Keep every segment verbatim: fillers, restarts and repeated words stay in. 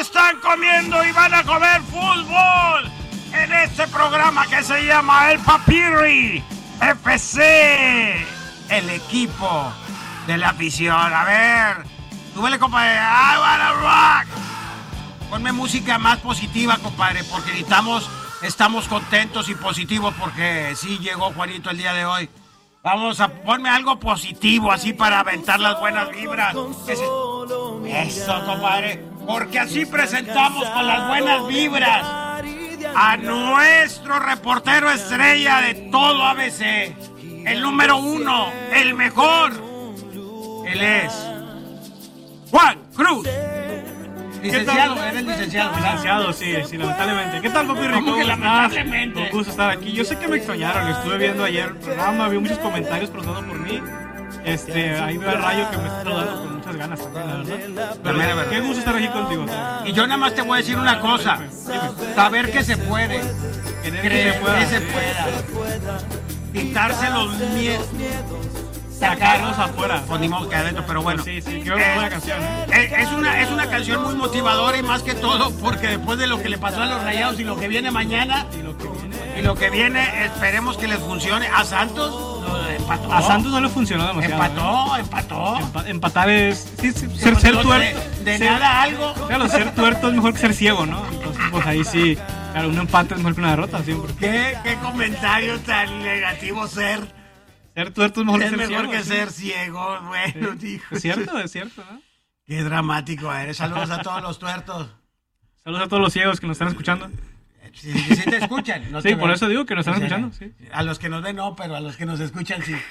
están comiendo y van a comer fútbol en este programa que se llama El Papirri F C, el equipo de la afición. A ver, súbele, compadre. I wanna rock. Ponme música más positiva, compadre, porque estamos, estamos contentos y positivos porque sí llegó Juanito el día de hoy. Vamos a ponme algo positivo así para aventar las buenas vibras. Se... Eso, compadre, porque así presentamos con las buenas vibras a nuestro reportero estrella de todo A B C, el número uno, el mejor. Él es Juan Cruz. Licenciado, eres licenciado, ¿verdad? Licenciado, sí, sí, lamentablemente. ¿Qué tal, papi Rico? ¿Cómo que lamentablemente? Un gusto estar aquí. Yo sé que me extrañaron, estuve viendo ayer el programa, vi muchos comentarios preguntando por mí. Este, ahí veo al Rayo que me está saludando con muchas ganas también, la verdad. Pero Mira, mira. qué gusto estar aquí contigo. Y yo nada más te voy a decir una cosa. Saber que se puede. Creer que se pueda. Quitarse los miedos. Sacarlos afuera. Pues ni modo que adentro, pero bueno. Sí, sí, qué buena eh, canción, ¿eh? eh, Es una, es una canción muy motivadora y más que todo porque después de lo que le pasó a los Rayados y lo que viene mañana Y lo que viene. y lo que viene, esperemos que les funcione. A Santos lo empató. A Santos no le funcionó demasiado. Empató, ¿eh? empató. Empa- empatar es. Sí, sí, ser, ser No, tuerto. De, de ser- nada algo. Claro, ser tuerto es mejor que ser ciego, ¿no? Entonces, pues ahí sí. Claro, un empate es mejor que una derrota, siempre. ¿Qué, qué comentario tan negativo ser. Ser tuerto es mejor Es que ser mejor ciego. que ¿sí? ser ciego. Bueno, Sí. dijo. Es cierto, es cierto, ¿no? Qué dramático eres. Saludos a todos los tuertos. Saludos a todos los ciegos que nos están escuchando. Sí, sí, sí te escuchan. No Sí, te por ven. eso digo que nos están Sí, escuchando, sí. A los que nos ven no, pero a los que nos escuchan sí.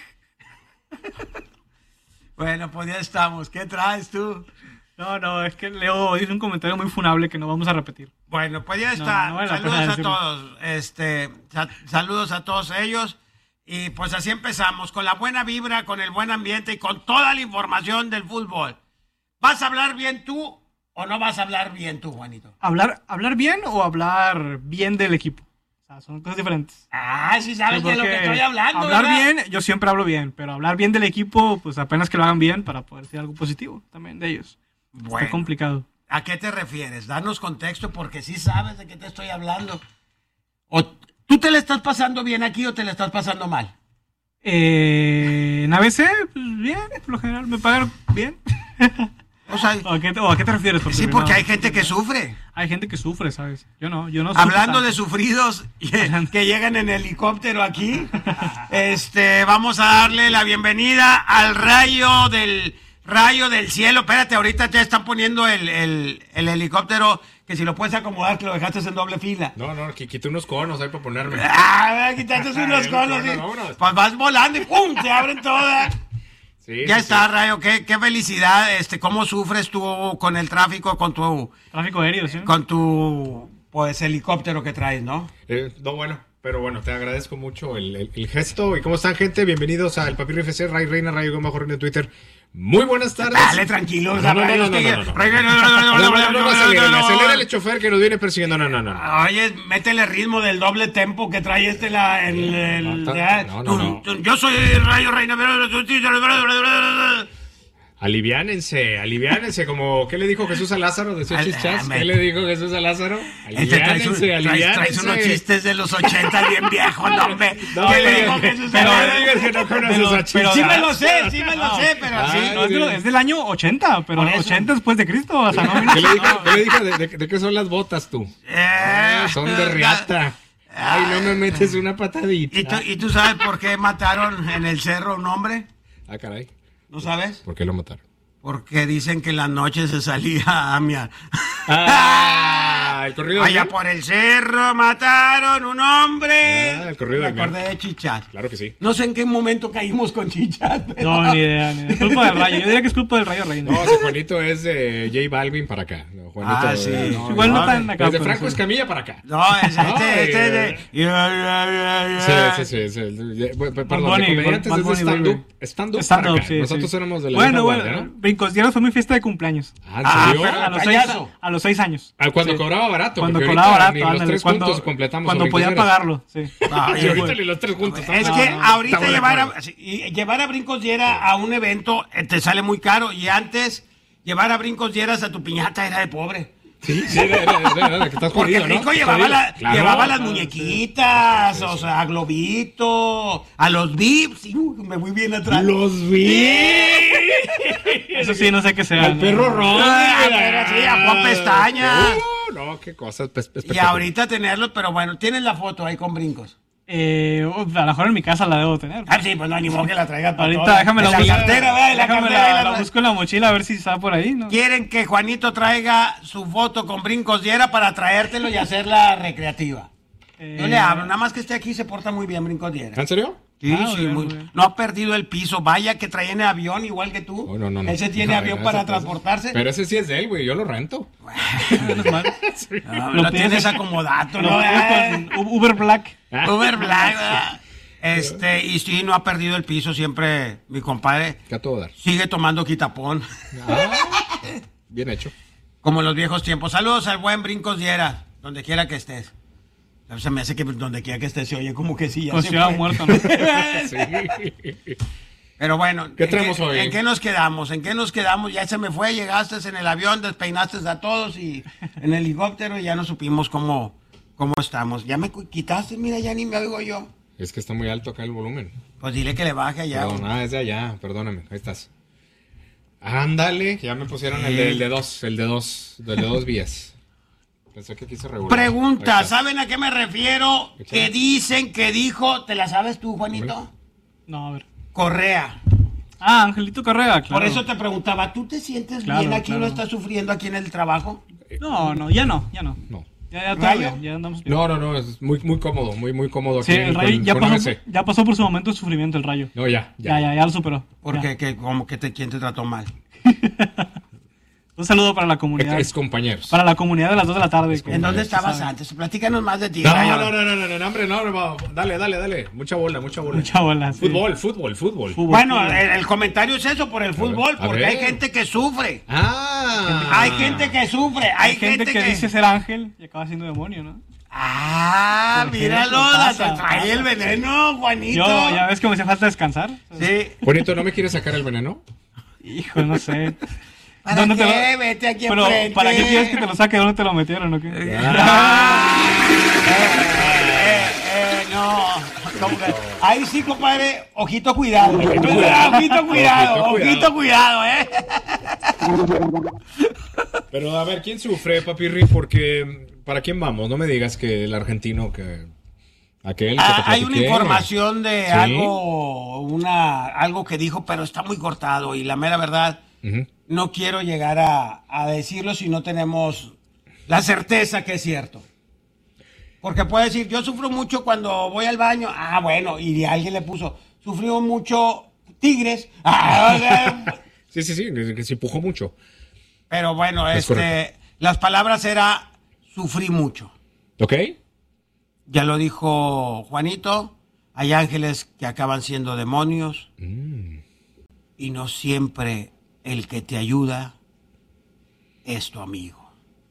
Bueno, pues ya estamos. ¿Qué traes tú? No, no, es que Leo hizo un comentario muy funable que no vamos a repetir. Bueno, pues ya No, está. no vale la Saludos pena a decirlo. todos. Este, sa- saludos a todos ellos. Y pues así empezamos, con la buena vibra, con el buen ambiente y con toda la información del fútbol. ¿Vas a hablar bien tú o no vas a hablar bien tú, Juanito? ¿Hablar, hablar bien o hablar bien del equipo? O sea, son cosas diferentes. Ah, sí sabes Sí, de lo que porque estoy hablando, Hablar ¿verdad? bien, yo siempre hablo bien, pero hablar bien del equipo, pues apenas que lo hagan bien para poder decir algo positivo también de ellos. Bueno, Está complicado. ¿a qué te refieres? Danos contexto porque sí sabes de qué te estoy hablando. ¿O tú te le estás pasando bien aquí o te le estás pasando mal? Eh, en A B C, pues bien, por lo general me pagan bien. O sea, ¿O a qué te, o a qué te refieres? sí, No, porque hay gente que sufre. hay gente que sufre, ¿sabes? Yo no, yo no sufro Hablando tanto. de sufridos que llegan en helicóptero aquí, este, vamos a darle la bienvenida al rayo del rayo del cielo. Espérate, ahorita te están poniendo el, el, el helicóptero, que si lo puedes acomodar, que lo dejaste en doble fila. No, no, que quité unos conos ahí para ponerme. Ah, quitaste unos El conos, cono, sí. vámonos. Pues vas volando y ¡pum! Te abren todas. Sí, Ya sí, está, sí. Rayo, qué, qué felicidad, este, cómo sufres tú con el tráfico, con tu, Tráfico aéreo, ¿sí? con tu, pues, helicóptero que traes, ¿no? Eh, no, bueno, pero bueno, te agradezco mucho el, el- el gesto. ¿Y cómo están, gente? Bienvenidos al Papirri F C, Ray Reina, Rayo Goma Jorge en Twitter. Muy buenas tardes. Dale, tranquilo. No, no, no, no, no, no, no. No, no, no, no, acelere, acelere el chofer que nos viene persiguiendo. No, no, no, no. Oye, métele ritmo del doble tempo que trae este la el, el- No, ya. no, no, Tú- no. tú- yo soy Rayo Reina. Aliviánense, aliviánense, como ¿qué le dijo Jesús a Lázaro? Decía Al- Chichas, ah, ¿qué me- le dijo Jesús a Lázaro? Este traes, un- Aliviánense, traes, aliviánense. traes unos chistes de los ochenta bien viejos, no, hombre. No, ¿Qué le no, dijo no, Jesús pero a no Lázaro? digas que no conoces Pero- a Chichas. Sí me lo sé, sí me lo sé, pero Ah, sí. No, es, de lo- es del año ochenta, pero Por eso. ochenta después de Cristo. O sea, no, ¿Qué le dijo, qué le dijo de, de- de qué son las botas tú? Eh, Son de riata. Ay, no me metes una patadita. ¿Y tú, ¿Y tú sabes por qué mataron en el cerro a un hombre? Ah, caray. ¿No sabes? ¿Por qué lo mataron? Porque dicen que en la noche se salía a miar. Ah, el corrido de Allá Miel. por el cerro mataron un hombre. Ah, el corrido Me de Miel. acordé de Chichat. Claro que sí. No sé en qué momento caímos con Chichat. pero- no, ni idea, ni idea. Es culpa del Rayo. Yo diría que es culpa del Rayo Reina. No, ese Juanito es de J Balvin para acá. No, Juanito, Ah, sí. eh, no, Igual no no, tan acá. Desde pero Franco sí. Escamilla para acá. No, es este, No, este es de... Sí, sí, sí. sí, sí. Eh, Perdón, Bunny, de comediantes Bad es de Bunny, stand-up. baby. Stand-up Stand para up, acá. sí, Nosotros sí. éramos de la Bueno, vieja bueno, guardia, ¿no? Brincosieros fue mi fiesta de cumpleaños. Ah, ¿en Ah, serio? pero- A los, seis, payaso. a los seis años. Ah, cuando Sí. cobraba barato. Cuando porque cobraba ahorita barato, ni los ándale, tres cuando, juntos completamos. cuando los podía brincoseros. pagarlo, sí. Ah, Y y ahorita bueno. ni los tres juntos. Es estamos- que no, ahorita estamos de llevar a, acuerdo. sí, y llevar a Brincos Diera a un evento eh, te sale muy caro y antes llevar a Brincos Dieras a tu piñata era de pobre. Sí, sí, era, era, era, era, que estás Porque jodido, ¿no? Brinco llevaba, la, Claro, llevaba las claro, muñequitas, sí, sí, sí, o sí. sea, a Globito, a los V I Ps, y, uh, me voy bien atrás. Los vi. Eso sí, no sé qué sea. Al ¿no? perro rojo. Ah, pero sí, a Juan Pestaña. Uh, no, qué cosas. Pues, Y espectacular. ahorita tenerlos, pero bueno, tienes la foto ahí con brincos. Eh, uf, a lo mejor en mi casa la debo tener. Ah, sí, pues no, ni modo que la traigas para Ahorita todas. déjame la En la busco. cartera, ¿verdad? En la Déjame cartera. la, ahí la- la busco en la mochila a ver si está por ahí, ¿no? Quieren que Juanito traiga su foto con brincos diera para traértelo y hacerla recreativa. Eh, Yo le hablo, nada más que esté aquí se porta muy bien brincos diera. ¿En serio? Sí, Ah, sí, muy bien, muy- muy bien. no ha perdido el piso. Vaya que trae en avión igual que tú. Oh, no, no, no. Ese tiene No, avión no, para ese- transportarse. Pero ese sí es de él, güey. Yo lo rento. No es malo. No, Lo lo pides- tienes acomodato, Lo ¿no? pides con Uber Black. Uber Black, ¿verdad? Este, y sí, no ha perdido el piso siempre, mi compadre. Que a todo dar. Sigue tomando quitapón, Ah, bien hecho. como en los viejos tiempos. Saludos al buen Brincos Diera, donde quiera que estés. Se me hace que donde quiera que estés se oye como que sí, ya Como se si hubiera fue. muerto, ¿no? Sí. Pero bueno, ¿Qué ¿en traemos hoy? ¿En qué nos quedamos? ¿En qué nos quedamos? Ya se me fue, llegaste en el avión, despeinaste a todos y en el helicóptero y ya no supimos cómo, cómo estamos. Ya me cu- quitaste, mira, ya ni me oigo yo. Es que está muy alto acá el volumen. Pues dile que le baje allá. Perdón, ah, es de allá, perdóname, ahí estás. Ándale, que ya me pusieron el de, el de dos, el de dos, el de dos vías. Pensé que quise regular. Pregunta, Ahí está. ¿saben a qué me refiero? Échale. Que dicen que dijo, ¿te la sabes tú, Juanito? No, a ver. Correa. Ah, Angelito Correa, claro. Por eso te preguntaba, ¿tú te sientes Claro, bien aquí? claro. ¿No estás sufriendo aquí en el trabajo? No, no, ya no, ya no. No. Ya, ya todo ¿Rayo? bien, ya andamos bien. No, no, no, es muy, muy cómodo, muy, muy cómodo aquí Sí, el Rayo con- ya con pasó, O S. ya pasó por su momento de sufrimiento, el Rayo. No, ya, Ya, ya, ya, lo superó. Porque Ya. que, como que te, ¿quién te trató mal? Un saludo para la comunidad. Es compañeros. Para la comunidad de las dos de la tarde. que- ¿En dónde que estabas sabe. antes? Platícanos más de ti. No, Rayo. no, no, no, no, no, no, hombre, no, no, dale, dale, dale. Mucha bola, mucha bola. Mucha bola, sí. Fútbol, fútbol, fútbol. Fútbol, Bueno, fútbol. el, el comentario es eso por el fútbol, a porque ver. hay gente que sufre. Ah. Hay gente que sufre, hay, Hay gente que, dice ser ángel y acaba siendo demonio, ¿no? Ah, Por míralo, ejemplo, la- pasa, trae pasa. el veneno, Juanito. Yo, ya ves que me hace falta descansar. Sí. Bonito, ¿no me quieres sacar el veneno? Hijo, no sé. ¿Para ¿Dónde te qué? lo- Vete aquí Pero, enfrente. ¿para qué quieres que te lo saque? ¿Dónde te lo metieron o qué? Ah, eh, eh, no. ¿Cómo que? Ahí sí, compadre, ojito cuidado. Ojito cuidado, ojito cuidado, Ojito ojito cuidado, eh. Pero a ver, ¿quién sufre, Papirri? Porque, ¿para quién vamos? No me digas que el argentino que... Aquel que Ah, te hay una platiqué. información de ¿Sí? algo, una, algo que dijo, pero está muy cortado y la mera verdad, Ujú. no quiero llegar a, a decirlo si no tenemos la certeza que es cierto. Porque puede decir, yo sufro mucho cuando voy al baño. Ah, bueno, y alguien le puso, sufrió mucho Tigres. Ah, o sea, Sí, sí, sí, que se empujó mucho. pero bueno, Es este, correcto. las palabras era, sufrí mucho. ¿Ok? Ya lo dijo Juanito, hay ángeles que acaban siendo demonios Mm. y no siempre el que te ayuda es tu amigo.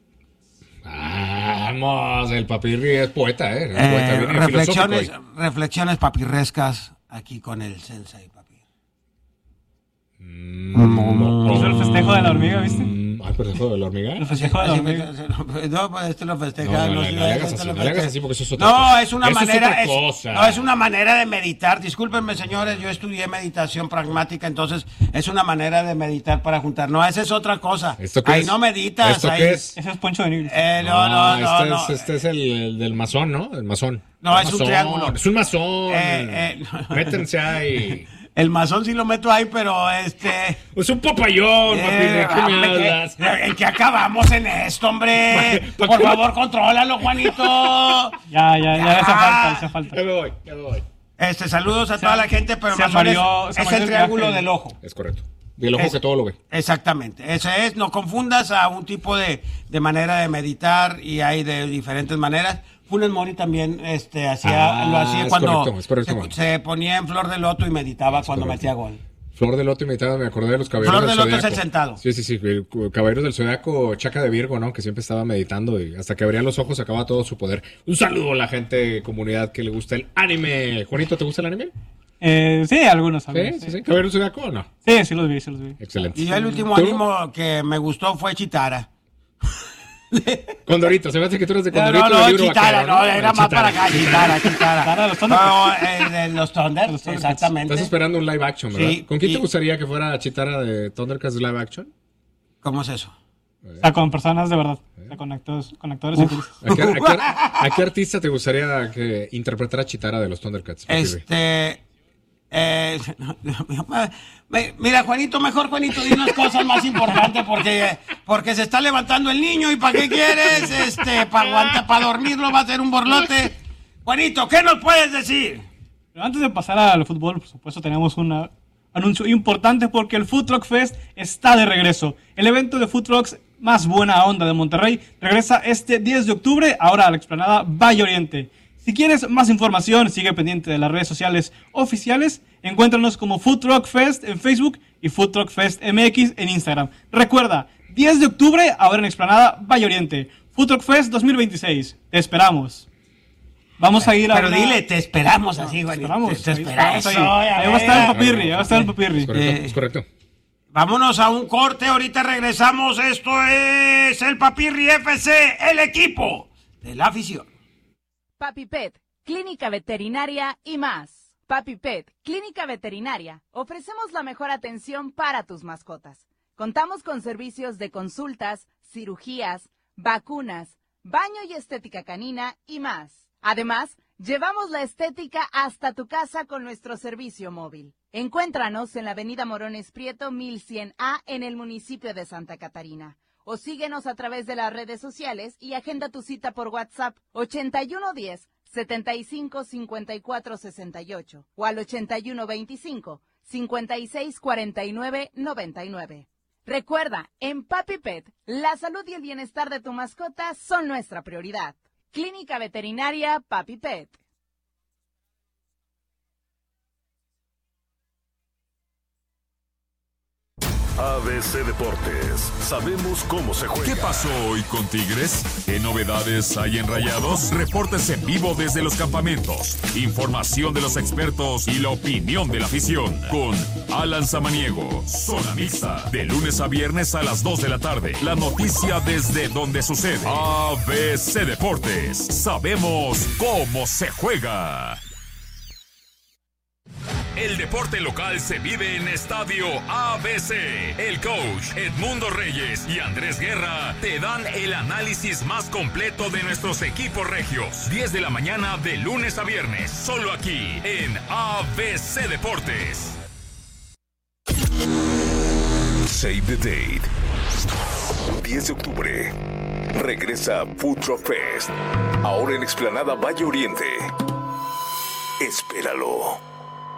Vamos, el Papirri es poeta, ¿eh? Es Eh, poeta, viene reflexiones, filosófico reflexiones papirrescas aquí con el Sensei Papir. hoy. Mm, Hizo el festejo de la hormiga, ¿viste? Mm, Ay, pero el juego de la hormiga. El festejo de la Así hormiga. me- no, pues este lo No, festeja. no, no, sí, no le hagas este así, lo no le hagas festeja. así porque eso es otra No, cosa. es una Eso es manera, otra es- cosa. no, es una manera de meditar. Discúlpenme, señores, yo estudié meditación pragmática, entonces es una manera de meditar para juntar. No, esa es otra cosa. ¿Esto qué ahí es? no meditas. ¿Esto ahí- qué es? Ese es Poncho de Nigris. Eh, no, no, no, este, no. Es, este es el, el del masón, ¿no? El masón. No, El es un masón, triángulo. Es un masón. Eh, eh, Métense ahí. El masón sí lo meto ahí, pero este. Es un papayón, papi. ¿De Eh, qué me hombre, ¿qué- hablas? ¿En qué acabamos en esto, hombre? ¿Pa- pa- Por qué? favor, contrólalo, Juanito. Ya, ya, ya, Ya. hace falta, hace falta. Ya me voy, ya me voy. Este, saludos a Se- toda la gente, pero se masón es, amareó- se es amareó el el triángulo viaje. del ojo. Es correcto. Y el ojo Es- que todo lo ve. Exactamente, ese es, no confundas a un tipo de, de manera de meditar y hay de diferentes maneras. Funes Mori también este, hacía, Ah, lo hacía es cuando correcto, es correcto, se, man. se ponía en flor de loto y meditaba cuando correcto. metía gol. Flor de loto imitada, me acordé de los caballeros Flor de del loto es Zodiaco. el sentado. Sí, sí, sí. El cu- caballeros del Zodiaco, Chaca de Virgo, ¿no? Que siempre estaba meditando y hasta que abría los ojos acababa todo su poder. Un saludo a la gente, comunidad que le gusta el anime. Juanito, ¿te gusta el anime? Eh, sí, algunos, Sí, algunos. sí, sí. ¿Caballeros del Zodiaco o no? Sí, sí los vi, sí los vi. Excelente. Y el último ¿Tú? ánimo que me gustó fue Chitara. Condorito, se me hace que tú eres de No, Condorito. no, no, del libro Chitara, vaquero, no, era más para acá, Chitara, Chitara. Chitara de los Thundercats. No, eh, de los Thundercats, Los Thundercats. exactamente. Estás esperando un live action, ¿verdad? Sí, ¿Con quién y- te gustaría que fuera Chitara de Thundercats live action? ¿Cómo es eso? O sea, con personas de verdad. O sea, con actores, con actores y actrices. ¿A qué, a qué- a qué artista te gustaría que interpretara a Chitara de los Thundercats? Papi? Este... Eh, me- mira, Juanito, mejor Juanito, dinos cosas más importantes porque, porque se está levantando el niño y ¿para qué quieres? Este, para aguantar, para dormirlo va a ser un borlote. Juanito, ¿qué nos puedes decir? Pero antes de pasar al fútbol, por supuesto, tenemos un anuncio importante porque el Food Truck Fest está de regreso. El evento de Food Trucks más buena onda de Monterrey regresa este diez de octubre, ahora a la explanada Valle Oriente. Si quieres más información, sigue pendiente de las redes sociales oficiales. Encuéntranos como Food Truck Fest en Facebook y Food Truck Fest M X en Instagram. Recuerda, diez de octubre, ahora en explanada Valle Oriente. Food Truck Fest dos mil veintiséis. Te esperamos. Vamos a ir a Pero una- dile, te esperamos así, Te Juanito. esperamos. Te ahí esperamos esperamos ahí. ahí, a Ahí va a estar el ver. papirri, ahí va a estar el papirri. Es correcto, Eh, es correcto. Vámonos a un corte, ahorita regresamos. Esto es el Papirri F C, el equipo de la afición. Papi Pet, Clínica Veterinaria y más. Papi Pet, Clínica Veterinaria. Ofrecemos la mejor atención para tus mascotas. Contamos con servicios de consultas, cirugías, vacunas, baño y estética canina y más. Además, llevamos la estética hasta tu casa con nuestro servicio móvil. Encuéntranos en la avenida Morones Prieto mil cien A en el municipio de Santa Catarina. O síguenos a través de las redes sociales y agenda tu cita por WhatsApp ochenta y uno diez, setenta y cinco, cincuenta y cuatro sesenta y ocho o al ochenta y uno veinticinco, cincuenta y seis cuarenta y nueve noventa y nueve. Recuerda, en Papi Pet, la salud y el bienestar de tu mascota son nuestra prioridad. Clínica Veterinaria Papi Pet. A B C Deportes, sabemos cómo se juega. ¿Qué pasó hoy con Tigres? ¿Qué novedades hay en Rayados? Reportes en vivo desde los campamentos, información de los expertos y la opinión de la afición. Con Alan Samaniego, Zona Mixta, de lunes a viernes a las dos de la tarde. La noticia desde donde sucede. A B C Deportes, sabemos cómo se juega. El deporte local se vive en Estadio A B C. El coach Edmundo Reyes y Andrés Guerra te dan el análisis más completo de nuestros equipos regios. diez de la mañana de lunes a viernes, solo aquí en A B C Deportes. Save the date. diez de octubre. Regresa Food Truck Fest. Ahora en Explanada Valle Oriente. Espéralo.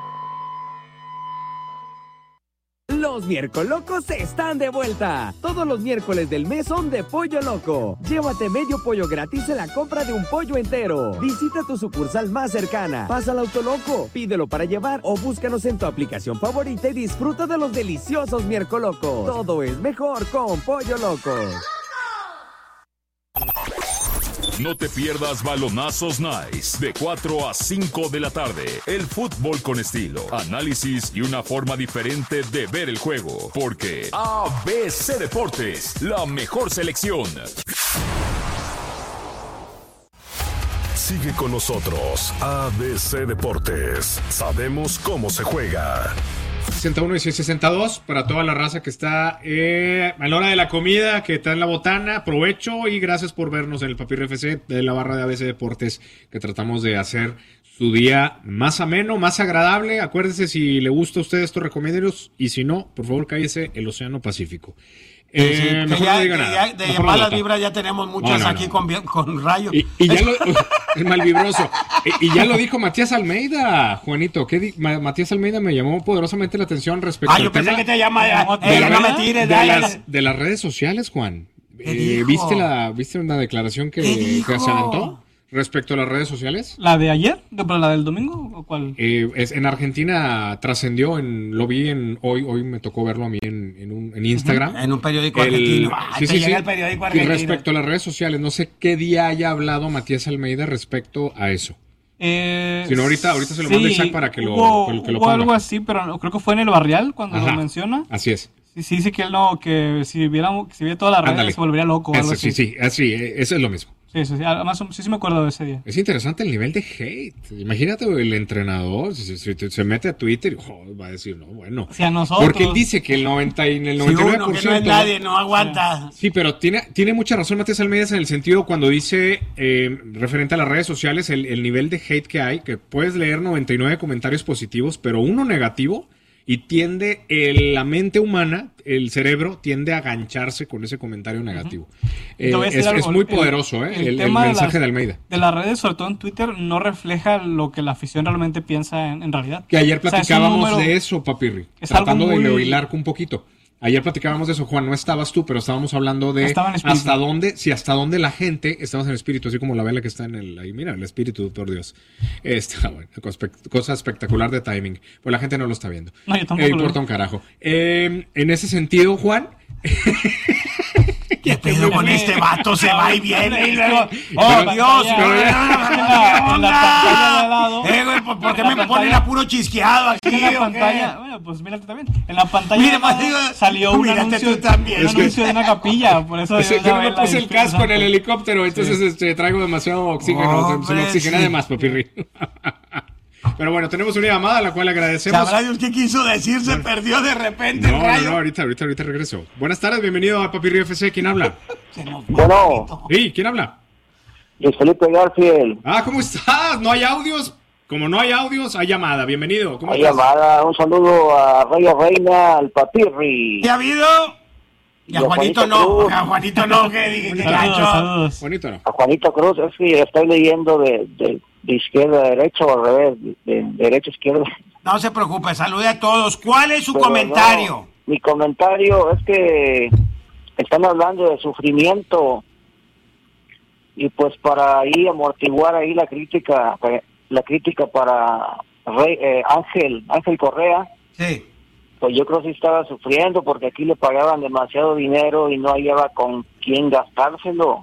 Los Miercolocos están de vuelta. Todos los miércoles del mes son de Pollo Loco. Llévate medio pollo gratis en la compra de un pollo entero. Visita tu sucursal más cercana. Pasa al Autoloco, pídelo para llevar o búscanos en tu aplicación favorita y disfruta de los deliciosos Miercolocos. Todo es mejor con Pollo Loco. No te pierdas Balonazos Nice de cuatro a cinco de la tarde. El fútbol con estilo, análisis y una forma diferente de ver el juego. Porque A B C Deportes, la mejor selección. Sigue con nosotros. A B C Deportes. Sabemos cómo se juega. sesenta y uno y sesenta y dos para toda la raza que está eh, a la hora de la comida, que está en la botana. Provecho y gracias por vernos en el Papirri F C de la barra de A B C Deportes, que tratamos de hacer su día más ameno, más agradable. Acuérdense, si le gusta a usted estos recomendados, y si no, por favor cállese, el Océano Pacífico. Eh, Sí, que mejor ya- no diga que nada. ya de Mejor no malas nota. vibras ya tenemos muchas No, no, aquí no. Con, vi- con Rayo. Y, y ya lo, el malvibroso. Y, y ya lo dijo Matías Almeida, Juanito. ¿Qué di- Ma- Matías Almeida me llamó poderosamente la atención respecto Ah, al yo pensé tema que te llama. eh, No, eh, ya no me de, tires. de ya, ya, las, ya. de las redes sociales, Juan. ¿Qué Eh, dijo? ¿Viste la viste una declaración que, ¿Qué que dijo? se aventó respecto a las redes sociales? ¿La de ayer? ¿De- ¿La del domingo o cuál? Eh, es, en Argentina trascendió, en, lo vi en hoy, hoy me tocó verlo a mí en, en, un, en Instagram. En un periódico El- argentino. Ah, sí, te sí, llega sí. el periódico Y argentino. respecto a las redes sociales, no sé qué día haya hablado Matías Almeida respecto a eso. Eh, Si no, ahorita- ahorita se lo mando a Isaac para que lo- hubo, que lo- que lo hubo ponga. algo así, pero no- creo que fue en el Barrial cuando Ajá. lo menciona. Así es. Sí, sí, dice que él no, que si viéramos, si viera todas las redes Ándale. se volvería loco o algo Eso, así. sí, sí, así, eh, eso es lo mismo. Sí, sí, sí, además sí, sí me acuerdo de ese día. Es interesante el nivel de hate. Imagínate el entrenador, si, si- si se mete a Twitter, oh, va a decir, no, bueno. Si a nosotros. Porque él dice que el noventa y en el Si noventa y nueve uno por que ciento. no es nadie, no aguanta. Sí, pero tiene, tiene mucha razón Matías Almeida en el sentido cuando dice, eh, referente a las redes sociales, el, el nivel de hate que hay, que puedes leer noventa y nueve comentarios positivos, pero uno negativo, y tiende, el- la mente humana, el cerebro, tiende a agancharse con ese comentario negativo. Eh, Te voy a decir es, algo, es muy el- poderoso, ¿eh? el El, el tema de mensaje las- de Almeida. De las redes, sobre todo en Twitter, no refleja lo que la afición realmente piensa en, en realidad. Que ayer O sea, es un platicábamos número- de eso, Papirri, es tratando algo muy- de hilar un poquito. Ayer platicábamos de eso, Juan, no estabas tú, pero estábamos hablando de Estaba en espíritu. hasta dónde, si hasta dónde la gente, estamos en espíritu, así como la vela que está en el, ahí, mira, el espíritu, por Dios. Está bueno, cosa espe- cosa espectacular de timing, pues la gente no lo está viendo. No, yo tampoco Eh, lo importa veo. un carajo. Eh, en ese sentido, Juan, ¿Qué pedo con este vato? Se va y viene. y luego- ¡Oh, Pero- Dios! pero ¿Qué ya- en la pantalla de al lado- Eh, güey, ¿por, por qué en la me ponen pantalla- a puro chisqueado aquí? En la o qué? pantalla, bueno, pues mírate también. En la pantalla Mira, de al lado digo, salió un mírate anuncio, tú también. un Es que- anuncio de una capilla, por eso es yo que yo no ya me la puse el Espíritu casco en el Santo. helicóptero, entonces este, traigo demasiado oxígeno, se- se me Hombre, oxigena sí. de más, Papirri. Pero bueno, tenemos una llamada a la cual agradecemos. Sabrá Dios qué quiso decir, se perdió de repente No, el no, rayo. no, ahorita, ahorita, ahorita regreso. Buenas tardes, bienvenido a Papirri F C. ¿Quién habla? Se nos va. Bueno, Sí, ¿quién habla? Luis Felipe Garfield, Ah, ¿cómo estás? ¿No hay audios? Como no hay audios, hay llamada. Bienvenido. ¿Cómo hay estás? llamada, un saludo a Raya Reina, al Papirri. ¿Qué ha habido? Y a Y a Juanito Juanito no, Cruz. a Juanito no, que dije que Saludos, gacho. saludos. Bonito, ¿no? A Juanito Cruz, es que estoy leyendo de, de, de izquierda a derecha o al revés, de, de derecha a izquierda. No se preocupe, salude a todos. ¿Cuál es su Pero comentario? no, mi comentario es que están hablando de sufrimiento y pues para ahí amortiguar ahí la crítica, la crítica para Rey, eh, Ángel, Ángel Correa. Sí. Pues yo creo que sí estaba sufriendo porque aquí le pagaban demasiado dinero y no hallaba con quién gastárselo.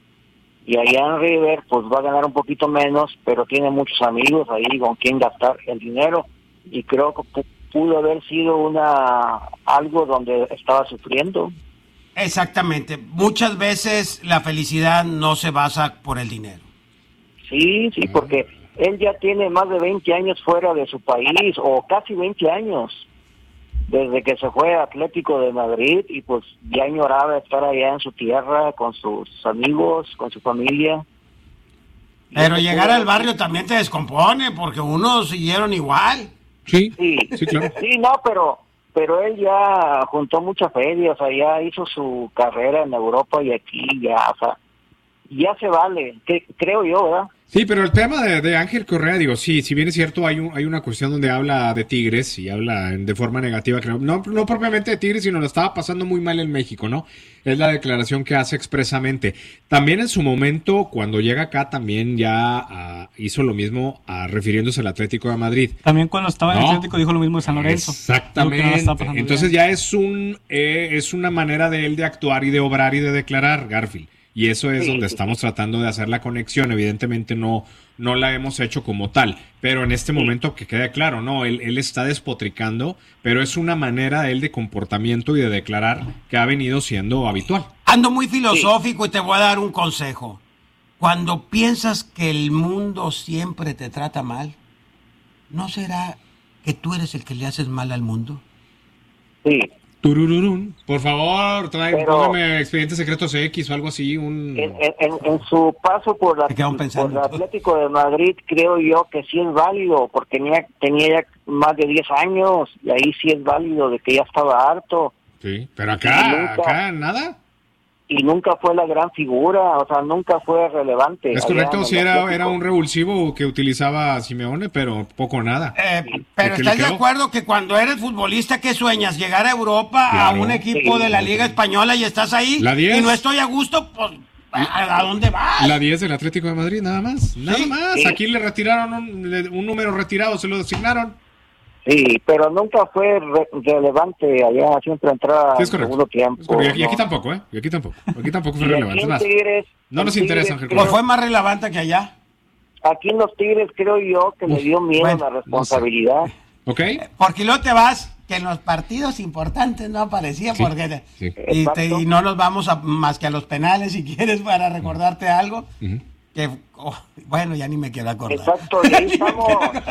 Y allá en River pues va a ganar un poquito menos, pero tiene muchos amigos ahí con quien gastar el dinero. Y creo que pu- pudo haber sido una algo donde estaba sufriendo. Exactamente. Muchas veces la felicidad no se basa por el dinero. Sí, sí, porque él ya tiene más de veinte años fuera de su país, o casi veinte años, desde que se fue a Atlético de Madrid, y pues ya añoraba estar allá en su tierra, con sus amigos, con su familia. Pero llegar al barrio también te descompone, porque unos siguieron igual. Sí, Sí, sí, claro. sí, no, pero pero él ya juntó mucha feria, o sea, ya hizo su carrera en Europa y aquí ya, o sea, ya se vale, que, creo yo, ¿verdad? Sí, pero el tema de, de Ángel Correa, digo, sí, si bien es cierto, hay, un, hay una cuestión donde habla de Tigres y habla de forma negativa, creo. No, no propiamente de Tigres, sino lo estaba pasando muy mal en México, ¿no? Es la declaración que hace expresamente. También en su momento, cuando llega acá, también ya ah, hizo lo mismo ah, refiriéndose al Atlético de Madrid. También cuando estaba en el No. Atlético dijo lo mismo de San Lorenzo. Dijo que no la Exactamente. estaba pasando Entonces bien. ya es un eh, es una manera de él de actuar y de obrar y de declarar, Garfield. Y eso es Sí, donde sí, estamos tratando de hacer la conexión. Evidentemente no, no la hemos hecho como tal. Pero en este momento que quede claro, no, él, él está despotricando, pero es una manera de él de comportamiento y de declarar que ha venido siendo habitual. Ando muy filosófico y te voy a dar un consejo. Cuando piensas que el mundo siempre te trata mal, ¿no será que tú eres el que le haces mal al mundo? Sí. Turururún. Por favor, trae, Pero- póngame Expedientes Secretos X o algo así. Un... En, en- en- en su paso por, la, Se quedaron por pensando. el Atlético de Madrid, creo yo que sí es válido, porque tenía, tenía ya más de diez años, y ahí sí es válido de que ya estaba harto, Sí, pero acá, Nunca- acá nada. y nunca fue la gran figura, o sea, nunca fue relevante. Es allá en correcto, el sí era, Atlético. era un revulsivo que utilizaba Simeone, pero poco o nada. Eh, pero ¿De qué ¿estás le de quedó? acuerdo que cuando eres futbolista, ¿qué sueñas? ¿Llegar a Europa, Claro. a un equipo Sí. de la Liga Española y estás ahí? La diez. Y no estoy a gusto, pues, ¿a, a dónde vas? La diez del Atlético de Madrid, nada más. Nada Sí, más. sí. Aquí le retiraron un, le- un número retirado, se lo designaron. Sí, pero nunca fue re- relevante allá, siempre entraba Sí, en es correcto. segundo tiempo. Es correcto. Y aquí ¿no? tampoco, ¿eh? Y aquí tampoco. Aquí tampoco fue Y aquí relevante. Es en más, Tigres- no en nos interesa, Tigres Ángel creo- Pues fue más relevante que allá. Aquí en los Tigres creo yo que le dio miedo bueno, la responsabilidad. ¿ok? Porque luego te vas, que en los partidos importantes no aparecía Sí, porque sí. Y, te- y no nos vamos a, más que a los penales si quieres para recordarte algo. Ujú. Que oh, bueno, ya ni me quiero acordar. Exacto, y ahí estamos.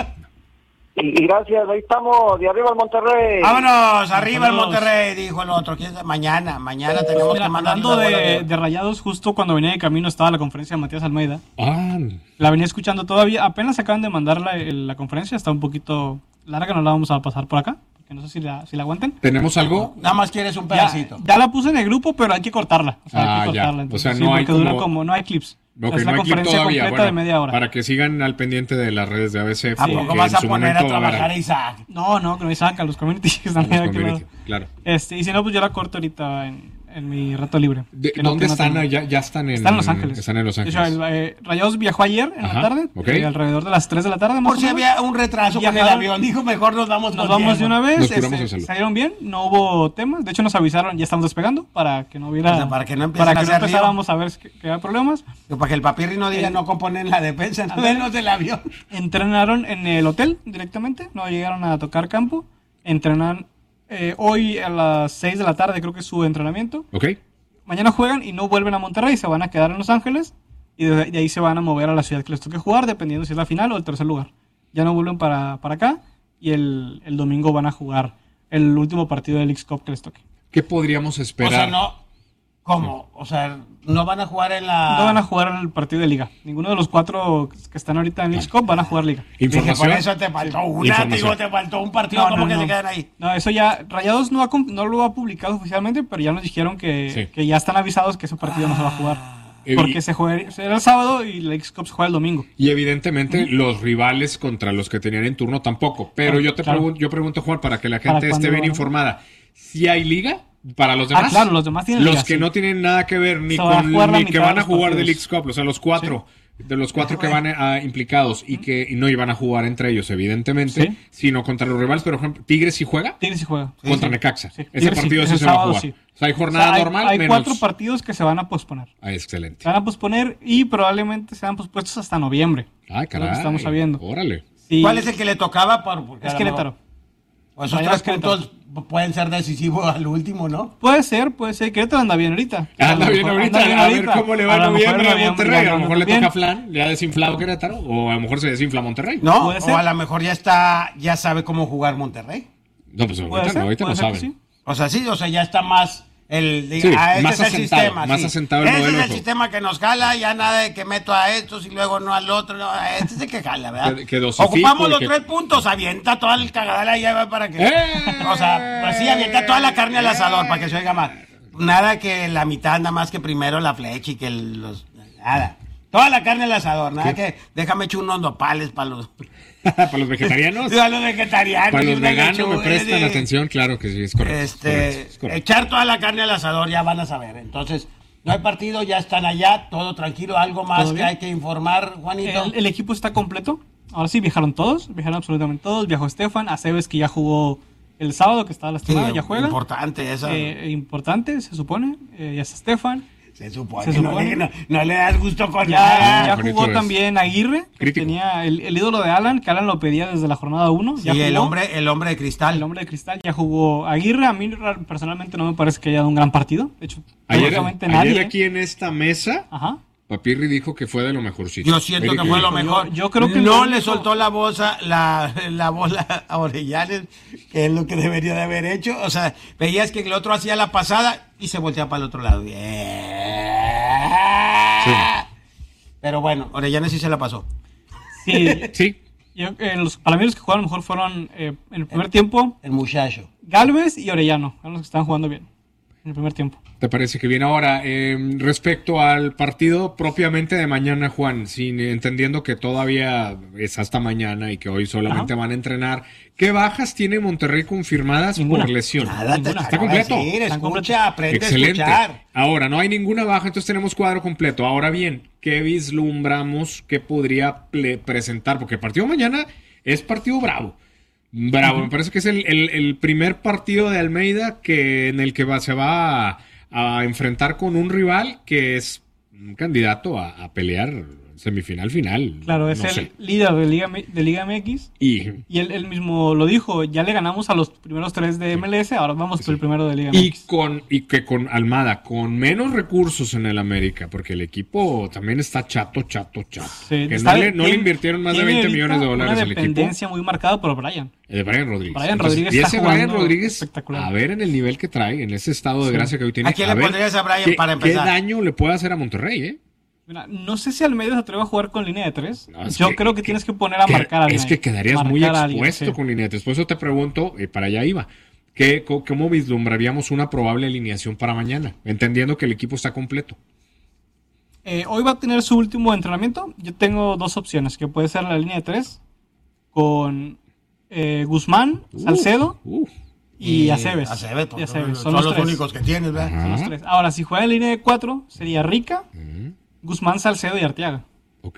Y, y gracias, ahí estamos, de arriba al Monterrey. Vámonos, arriba el Vámonos. Monterrey, dijo el otro. ¿Quién sabe? Mañana, mañana tenemos Mira, que mandar hablando de, de Rayados, justo cuando venía de camino estaba la conferencia de Matías Almeida. Ah, La venía escuchando todavía. Apenas acaban de mandar la, la conferencia. Está un poquito larga, no la vamos a pasar por acá. Porque no sé si la, si la aguanten. ¿tenemos algo? Nada más quieres un Ya, pedacito. ya la puse en el grupo, pero hay que cortarla. O sea, Ah, hay que ya. cortarla. O Entonces, sea, sí, no hay porque dura como- como... No hay clips. Ok, es no la hay clip conferencia todavía. completa Bueno, de media hora. para que sigan al pendiente de las redes de A B C. ¿A porque poco en vas a su poner a momento va haber trabajar a Isaac? No, no, que no hay saca los communities que están los ahí de aquel community, lado. claro. Este, y si no, pues yo la corto ahorita en, en mi rato libre. De- Que no- ¿Dónde que no están? tengo. Ya, ya están en, Están en Los Ángeles. Están en Los De Ángeles. hecho, el, eh, Rayados viajó ayer en Ajá, la tarde, ok. eh, alrededor de las tres de la tarde. Más Por o si menos. había un retraso con el Viajaron- avión, dijo mejor nos vamos Nos con vamos de tiempo. una vez, Nos curamos este, en salud. salieron bien, no hubo temas. De hecho, nos avisaron, ya estamos despegando para que no hubiera. O sea, para que no empiecen para a que no hacer lío. empezáramos a ver que, que había problemas. Para que el papirri no diga Eh, no componen la defensa, no a ver. menos del avión. Entrenaron en el hotel directamente, no llegaron a tocar campo. Entrenan eh, hoy a las seis de la tarde, creo que es su entrenamiento. ¿Ok? Mañana juegan y no vuelven a Monterrey, se van a quedar en Los Ángeles y de, de ahí se van a mover a la ciudad que les toque jugar, dependiendo si es la final o el tercer lugar. Ya no vuelven para, para acá y el, el domingo van a jugar el último partido del X Cup que les toque. ¿Qué podríamos O esperar? sea, no. ¿Cómo? O sea, no van a jugar en la. No van a jugar el partido de liga. Ninguno de los cuatro que están ahorita en el X Cup van a jugar liga. Dije, Información. por eso te faltó una, Información. digo, te faltó un partido, No, ¿cómo no, que no. se quedan ahí? No, eso ya, Rayados no, ha, com- no lo ha publicado oficialmente, pero ya nos dijeron que, Sí. que ya están avisados que ese partido no se va a jugar. Evi- Porque se juega será el sábado y el X Cup se juega el domingo. Y evidentemente los rivales contra los que tenían en turno tampoco. Pero Claro, yo te claro. pregunto, yo pregunto, Juan, para que la ¿Para gente esté cuándo bien van a- informada. ¿Si hay liga para los demás? Ah, claro, los demás tienen Los liga, que sí. no tienen nada que ver ni Se van a con jugar la ni mitad que de van a los jugar del partidos. X Cup, o sea, los cuatro. De los cuatro que van a, implicados y que y no iban a jugar entre ellos, evidentemente, Sí. sino contra los rivales. Pero, por ejemplo, Tigres sí juega Tigres sí juega. contra Sí. Necaxa. Sí. Ese Tigres partido es sí el se va a sábado, jugar. sí. O sea, hay O jornada sea, hay, normal hay menos. cuatro partidos que se van a posponer. Ah, excelente. Se van a posponer y probablemente sean pospuestos hasta noviembre. Ay, Es lo caray. que estamos sabiendo. Órale. Sí. ¿Cuál es el que le tocaba? Por, porque Es a lo Querétaro. mejor- Pues esos Rayados tres puntos pueden ser decisivos al último, ¿no? Puede ser, puede ser. Querétaro anda bien ahorita. A Anda lo bien mejor- ahorita, anda bien a ver ahorita. cómo le va en A lo mejor noviembre a noviembre Monterrey. ya A lo no mejor le anda toca bien. Flan, le ha desinflado Querétaro, o a lo mejor se desinfla Monterrey. No, Puede ser. o a lo mejor ya está, ya sabe cómo jugar Monterrey. No, pues Puede ahorita ser, no, ahorita puede no ser que saben. sí. O sea, sí, o sea, ya está más el Sí, ah, este más es el asentado, sistema, más sí. asentado el Ese modelo es de el juego. sistema que nos jala, ya nada de que meto a estos y luego no al otro, no, este es el que jala, ¿verdad? Que- que dosifico Ocupamos y los que- tres puntos, avienta toda el cagadal ahí va para que ¡Eh! o sea, pues sí, avienta toda la carne al asador para que se oiga más. Nada que la mitad, nada más que primero la flecha y que los nada. Toda la carne al asador, nada que déjame echar unos nopales para los Para los vegetarianos. para los vegetarianos. Para y los una veganos me lechuga, prestan sí. atención, claro que sí, es correcto. Este, correcto, es correcto. echar toda la carne al asador, ya van a saber. Entonces, no hay partido, ya están allá, todo tranquilo. Algo más ¿Todo que bien? hay que informar, Juanito. El, el equipo está completo. Ahora sí, viajaron todos. Viajaron absolutamente todos. Viajó Estefan. Aceves, que ya jugó el sábado, que estaba Sí, lastimado, ya juega. importante esa. Eh, importante, se supone. Eh, ya está Estefan. se supone. se supone. No, le- no- no le das gusto con Ya, nada. ya Juanito jugó es también Aguirre, que crítico. tenía el, el ídolo de Alan, que Alan lo pedía desde la jornada uno. Sí, ya jugó. el hombre, el hombre de cristal. El hombre de cristal ya jugó Aguirre. A mí ra- personalmente no me parece que haya dado un gran partido. De hecho, Ayer, prácticamente ayer nadie. aquí en esta mesa, Ajá. Papirri dijo que fue de lo mejorcito. Yo siento que fue lo mejor. Yo- yo creo que no lo le único- soltó la bola, la, la bola a Orellanes, que es lo que debería de haber hecho. O sea, veías que el otro hacía la pasada y se volteaba para el otro lado. Bien. Sí. Pero bueno, Orellanes sí se la pasó. Sí. Sí. Yo, eh, los, para mí los que jugaron mejor fueron eh, en el primer tiempo El muchacho. Galvez y Orellano. Eran los que estaban jugando bien en el primer tiempo. ¿Te parece que bien? Ahora, eh, respecto al partido propiamente de mañana, Juan, sin, entendiendo que todavía es hasta mañana y que hoy solamente Ajá. van a entrenar, ¿qué bajas tiene Monterrey confirmadas Ninguna. por lesión? Nada, te Ninguna. Está acabo de completo. decir, Está escucha, aprende Excelente. a escuchar. Ahora, no hay ninguna baja, entonces tenemos cuadro completo. Ahora bien, ¿qué vislumbramos que podría ple- presentar? Porque el partido mañana es partido bravo. Bravo, me parece que es el, el- el primer partido de Almeida que en el que va, se va a, a enfrentar con un rival que es un candidato a, a pelear semifinal final. Claro, es no el sé. líder de Liga, M- de Liga M X. Y, Y él, él mismo lo dijo, ya le ganamos a los primeros tres de M L S, ahora vamos Sí. por el primero de Liga y, M X. con, y que con Almada, con menos recursos en el América, porque el equipo también está chato, chato, chato. Sí, que está- no, le, no le tiene- invirtieron más de tiene veinte ahorita millones de dólares una al equipo. dependencia muy marcada por Brian. El de Brian Rodríguez. Brian Entonces, Rodríguez y está ese Brian jugando Rodríguez, espectacular. a ver en el nivel que trae, en ese estado de Sí. gracia que hoy tiene. ¿A quién le ver pondrías a Brian qué- para empezar? ¿Qué daño le puede hacer a Monterrey, eh? Mira, no sé si Almeida se atreve a jugar con línea de tres. No, es Yo que- creo que, que- tienes que poner a Que- marcar a alguien es que ahí. quedarías muy Marcar a alguien, expuesto sí. con línea de tres. Por eso te pregunto, eh, para allá iba. ¿Qué, co- ¿Cómo vislumbraríamos una probable alineación para mañana? Entendiendo que el equipo está completo. Eh, hoy va a tener su último entrenamiento. Yo tengo dos opciones, que puede ser la línea de tres con eh, Guzmán, Salcedo Uh, y Aceves. Aceves, pues, Y Aceves. son, Son, los, tres. únicos que tienes, ¿verdad? Ajá. Son los tres. Ahora, si juega en línea de cuatro, sería Rica, mm, Guzmán, Salcedo y Arteaga. ok.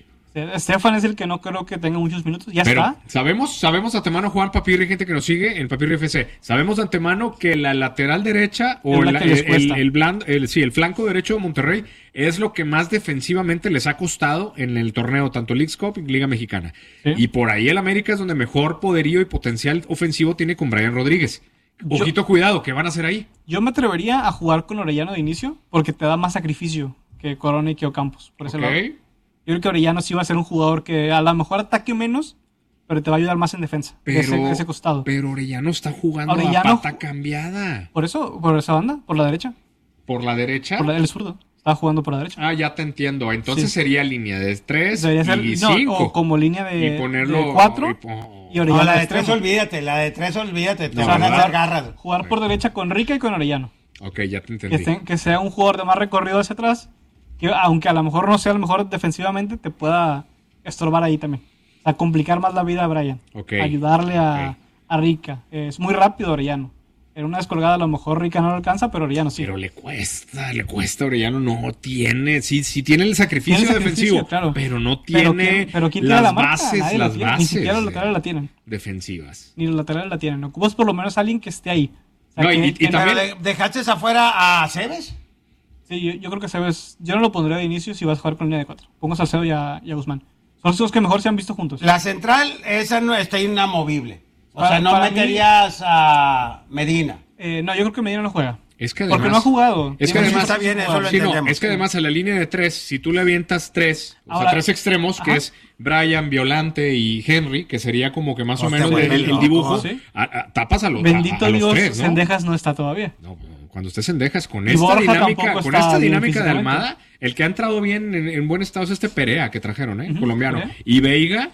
Estefan es el que no creo que tenga muchos minutos. Ya Pero está. sabemos, sabemos de antemano, Juan Papirri, gente que nos sigue en Papirri F C, sabemos de antemano que la lateral derecha o Es la la- que les el, cuesta. el, blan- el- sí, el flanco derecho de Monterrey es lo que más defensivamente les ha costado en el torneo, tanto Leagues Cup y Liga Mexicana. Sí. Y por ahí el América es donde mejor poderío y potencial ofensivo tiene con Brian Rodríguez. Yo- Ojito, cuidado, ¿qué van a hacer ahí? Yo me atrevería a jugar con Orellano de inicio porque te da más sacrificio que Corona y que Ocampos. Por ese Ok. lado. Yo creo que Orellano sí va a ser un jugador que a lo mejor ataque menos, pero te va a ayudar más en defensa. de Pero, ese, de ese costado. pero Orellano está jugando Orellano a pata ju- cambiada. Por eso, por esa banda, por la derecha. Por la derecha. Por la, el zurdo. Estaba jugando por la derecha. Ah, ya te entiendo. Entonces Sí. sería línea de tres Debería ser y no, cinco. o como línea de, y ponerlo de cuatro y po- y Orellano No, la de extremo. tres olvídate, la de tres olvídate, te No, van a ¿verdad? echar garras. Jugar por derecha con Rica y con Orellano. Ok, ya te Que, entendí. esté- que sea un jugador de más recorrido hacia atrás, que aunque a lo mejor no sea el mejor defensivamente, te pueda estorbar ahí también. O sea, complicar más la vida a Brian. Ok, Ayudarle a, ok. a Rica. Es muy rápido Orellano. En una descolgada a lo mejor Rica no lo alcanza, pero Orellano sí. Pero le cuesta, le cuesta. Orellano no tiene, sí, sí tiene el sacrificio Tiene sacrificio, defensivo, claro. pero no Pero tiene ¿quién- pero ¿quién tiene las la marca? bases, Nadie la las tiene. Ni bases siquiera los de- laterales la tienen. defensivas. Ni los laterales la tienen. Ocupas por lo menos alguien que esté ahí. O sea, No, y- que- y que- también- Pero de- dejaste afuera a Cebes. Sí, yo, yo creo que sabes. Yo no lo pondría de inicio si vas a jugar con línea de cuatro. Pongo a Salcedo y a, y a Guzmán. Son los que mejor se han visto juntos. La central, esa no está inamovible. O Para- sea, no para mí- meterías a Medina. Eh, no, yo creo que Medina no juega. Es que Porque además, no ha jugado. Es que Tiene además, está bien, eso lo sí, no, entendemos. es que además a la línea de tres, si tú le avientas tres, o sea, Ahora- tres extremos, que Ajá. es Brian, Violante y Henry, que sería como que más o Hostia, menos güey, el, el loco, dibujo, ¿sí? a- a- tapas a los, a- Bendito a los Dios, tres, ¿no? Sendejas no está todavía. No, cuando estés en Dejas, con Y esta Borja dinámica, tampoco con está esta bien dinámica de físicamente. Almada, el que ha entrado bien en, en buen estado es este Perea que trajeron, ¿eh? Ujú, Colombiano. Perea. Y Veiga,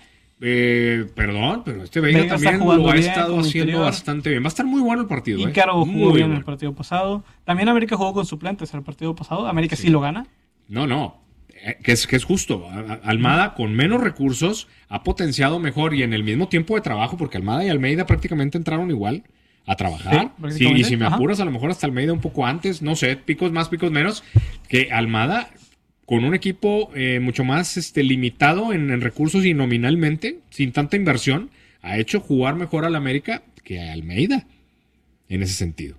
eh, perdón, pero este Veiga, Veiga está también jugando lo ha bien estado como haciendo interior. bastante bien. Va a estar muy bueno el partido, Y ¿eh? Caro Muy jugó bien en bueno. el partido pasado. También América jugó con suplentes el partido pasado. América sí, lo gana. No, no. eh, Que es, que es justo. A- a- Almada, con menos recursos, ha potenciado mejor y en el mismo tiempo de trabajo, porque Almada y Almeida prácticamente entraron igual a Sí, trabajar. Sí, prácticamente. y si me Ajá. apuras, a lo mejor hasta Almeida un poco antes, no sé, picos más, picos menos, que Almada, con un equipo eh, mucho más este, limitado en, en recursos y nominalmente, sin tanta inversión, ha hecho jugar mejor al América que a Almeida, en ese sentido.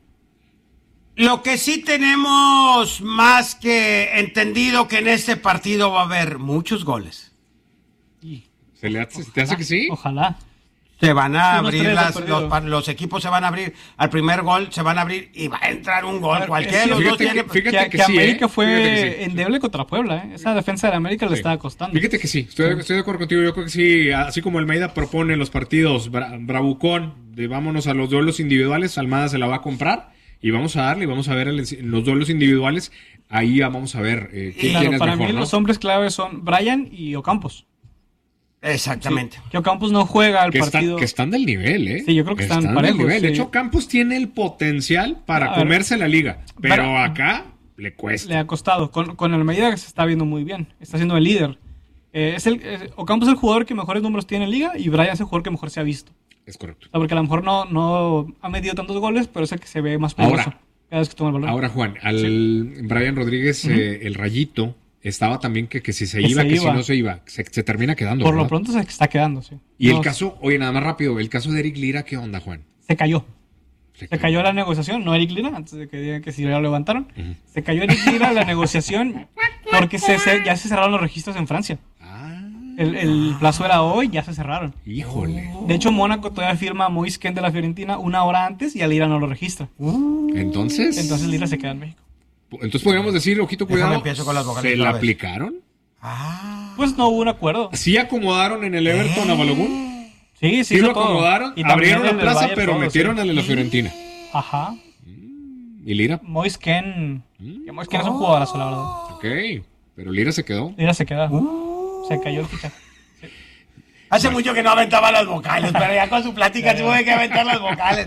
Lo que sí tenemos más que entendido que en este partido va a haber muchos goles. Y ¿Se le hace, ¿Te hace que sí? Ojalá. Se van a Unos abrir tres las, de perdido. los, pa- los equipos se van a abrir al primer gol, se van a abrir y va a entrar un gol. ver, Cualquiera de sí, los dos fíjate tiene. que- fíjate que, que que sí, América ¿eh? fue Fíjate que sí. endeble contra Puebla. ¿eh? Esa defensa de América le Sí. estaba costando. Fíjate que sí, estoy, estoy de acuerdo contigo. Yo creo que sí, así como Almeida propone los partidos bra- bravucón, de vámonos a los duelos individuales, Almada se la va a comprar y vamos a darle y vamos a ver el- los duelos individuales. Ahí vamos a ver eh, quién, Claro, quién es para mejor, mí ¿no? los hombres claves son Brian y Ocampos. Exactamente. Que Ocampos no juega el que, está- partido. que están del nivel, ¿eh? Sí, yo creo que están del parejos, nivel. De sí. hecho, Campos tiene el potencial para A ver. comerse la liga, pero Pero- acá le cuesta. Le ha costado. Con, con Almeida se está viendo muy bien. Está siendo el líder. Eh, es el, eh, Ocampos es el jugador que mejores números tiene en liga y Brian es el jugador que mejor se ha visto. Es correcto. O sea, porque a lo mejor no, no ha metido tantos goles, pero es el que se ve más peligroso Ahora. cada vez que toma el balón. Ahora, Juan, al Brian Rodríguez, eh, el rayito, estaba también que, que si se Que iba, se que iba. si no se iba, se, se termina quedando. Por lo ¿verdad? pronto se está quedando, sí. Y el No, caso, oye, nada más rápido, el caso de Eric Lira, ¿qué onda, Juan? Se cayó. Se, se cayó la negociación, no Eric Lira, antes de que digan que si lo levantaron. Uh-huh. Se cayó Eric Lira la negociación porque se, se, ya se cerraron los registros en Francia. El, el plazo era hoy, ya se cerraron. Híjole. De hecho, Mónaco todavía firma a Moise Kean de la Fiorentina una hora antes y a Lira no lo registra. Entonces. Entonces Lira se queda en México. Entonces podríamos decir, ojito, cuidado. Con las ¿Se la aplicaron? Ah. Pues no hubo un acuerdo. ¿Sí acomodaron en el Everton eh. a Balogun? Sí, sí, sí lo acomodaron. Y abrieron la plaza, Bayern, pero todo, metieron sí. al de la Fiorentina. Ajá. ¿Y Lira? Moise Kean. Mm. Moise Kean oh. es un jugadorazo, la verdad. Ok. Pero Lira se quedó. Lira se queda. Uh. Se cayó el fichaje. Sí. Hace mucho que no aventaba las vocales, pero ya con su plática tuvo que aventar las vocales.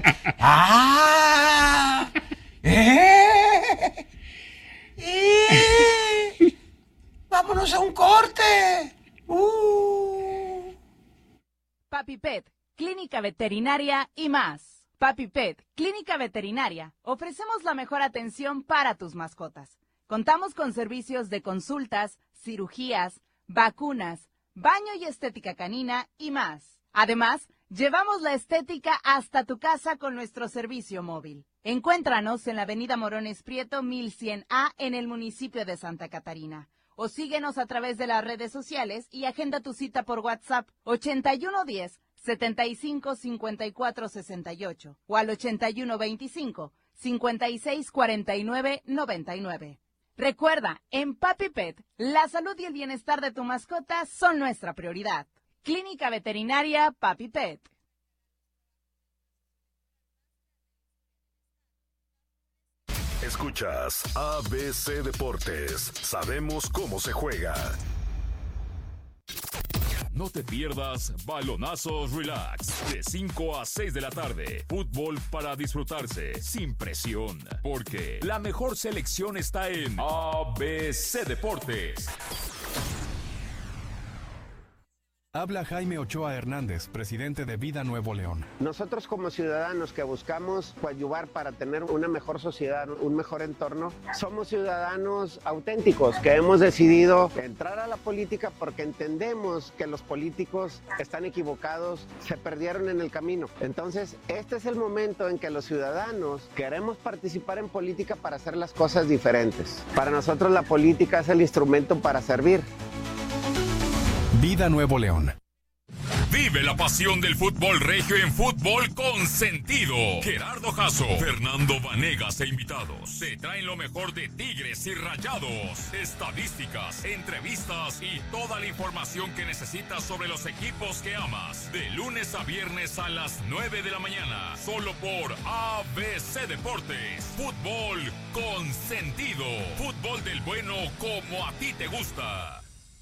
¡Ah! ¡Eh! ¡Eh! ¡Vámonos a un corte! ¡Uh! Papi Pet, Clínica Veterinaria y más. Papi Pet, Clínica Veterinaria. Ofrecemos la mejor atención para tus mascotas. Contamos con servicios de consultas, cirugías, vacunas, baño y estética canina y más. Además, llevamos la estética hasta tu casa con nuestro servicio móvil. Encuéntranos en la avenida Morones Prieto mil cien A en el municipio de Santa Catarina. O síguenos a través de las redes sociales y agenda tu cita por WhatsApp ochenta y uno diez, setenta y cinco, cincuenta y cuatro sesenta y ocho o al ochenta y uno veinticinco, cincuenta y seis cuarenta y nueve noventa y nueve. Recuerda, en Papi Pet, la salud y el bienestar de tu mascota son nuestra prioridad. Clínica Veterinaria Papi Pet. Escuchas A B C Deportes. Sabemos cómo se juega. No te pierdas Balonazos Relax de cinco a seis de la tarde. Fútbol para disfrutarse sin presión, porque la mejor selección está en A B C Deportes. Habla Jaime Ochoa Hernández, presidente de Vida Nuevo León. Nosotros como ciudadanos que buscamos coadyuvar para tener una mejor sociedad, un mejor entorno, somos ciudadanos auténticos que hemos decidido entrar a la política porque entendemos que los políticos están equivocados, se perdieron en el camino. Entonces, este es el momento en que los ciudadanos queremos participar en política para hacer las cosas diferentes. Para nosotros la política es el instrumento para servir. Vida Nuevo León. Vive la pasión del fútbol regio en Fútbol con Sentido. Gerardo Jasso, Fernando Vanegas e invitados te traen lo mejor de Tigres y Rayados, estadísticas, entrevistas y toda la información que necesitas sobre los equipos que amas. De lunes a viernes a las nueve de la mañana, solo por A B C Deportes. Fútbol con Sentido. Fútbol del bueno como a ti te gusta.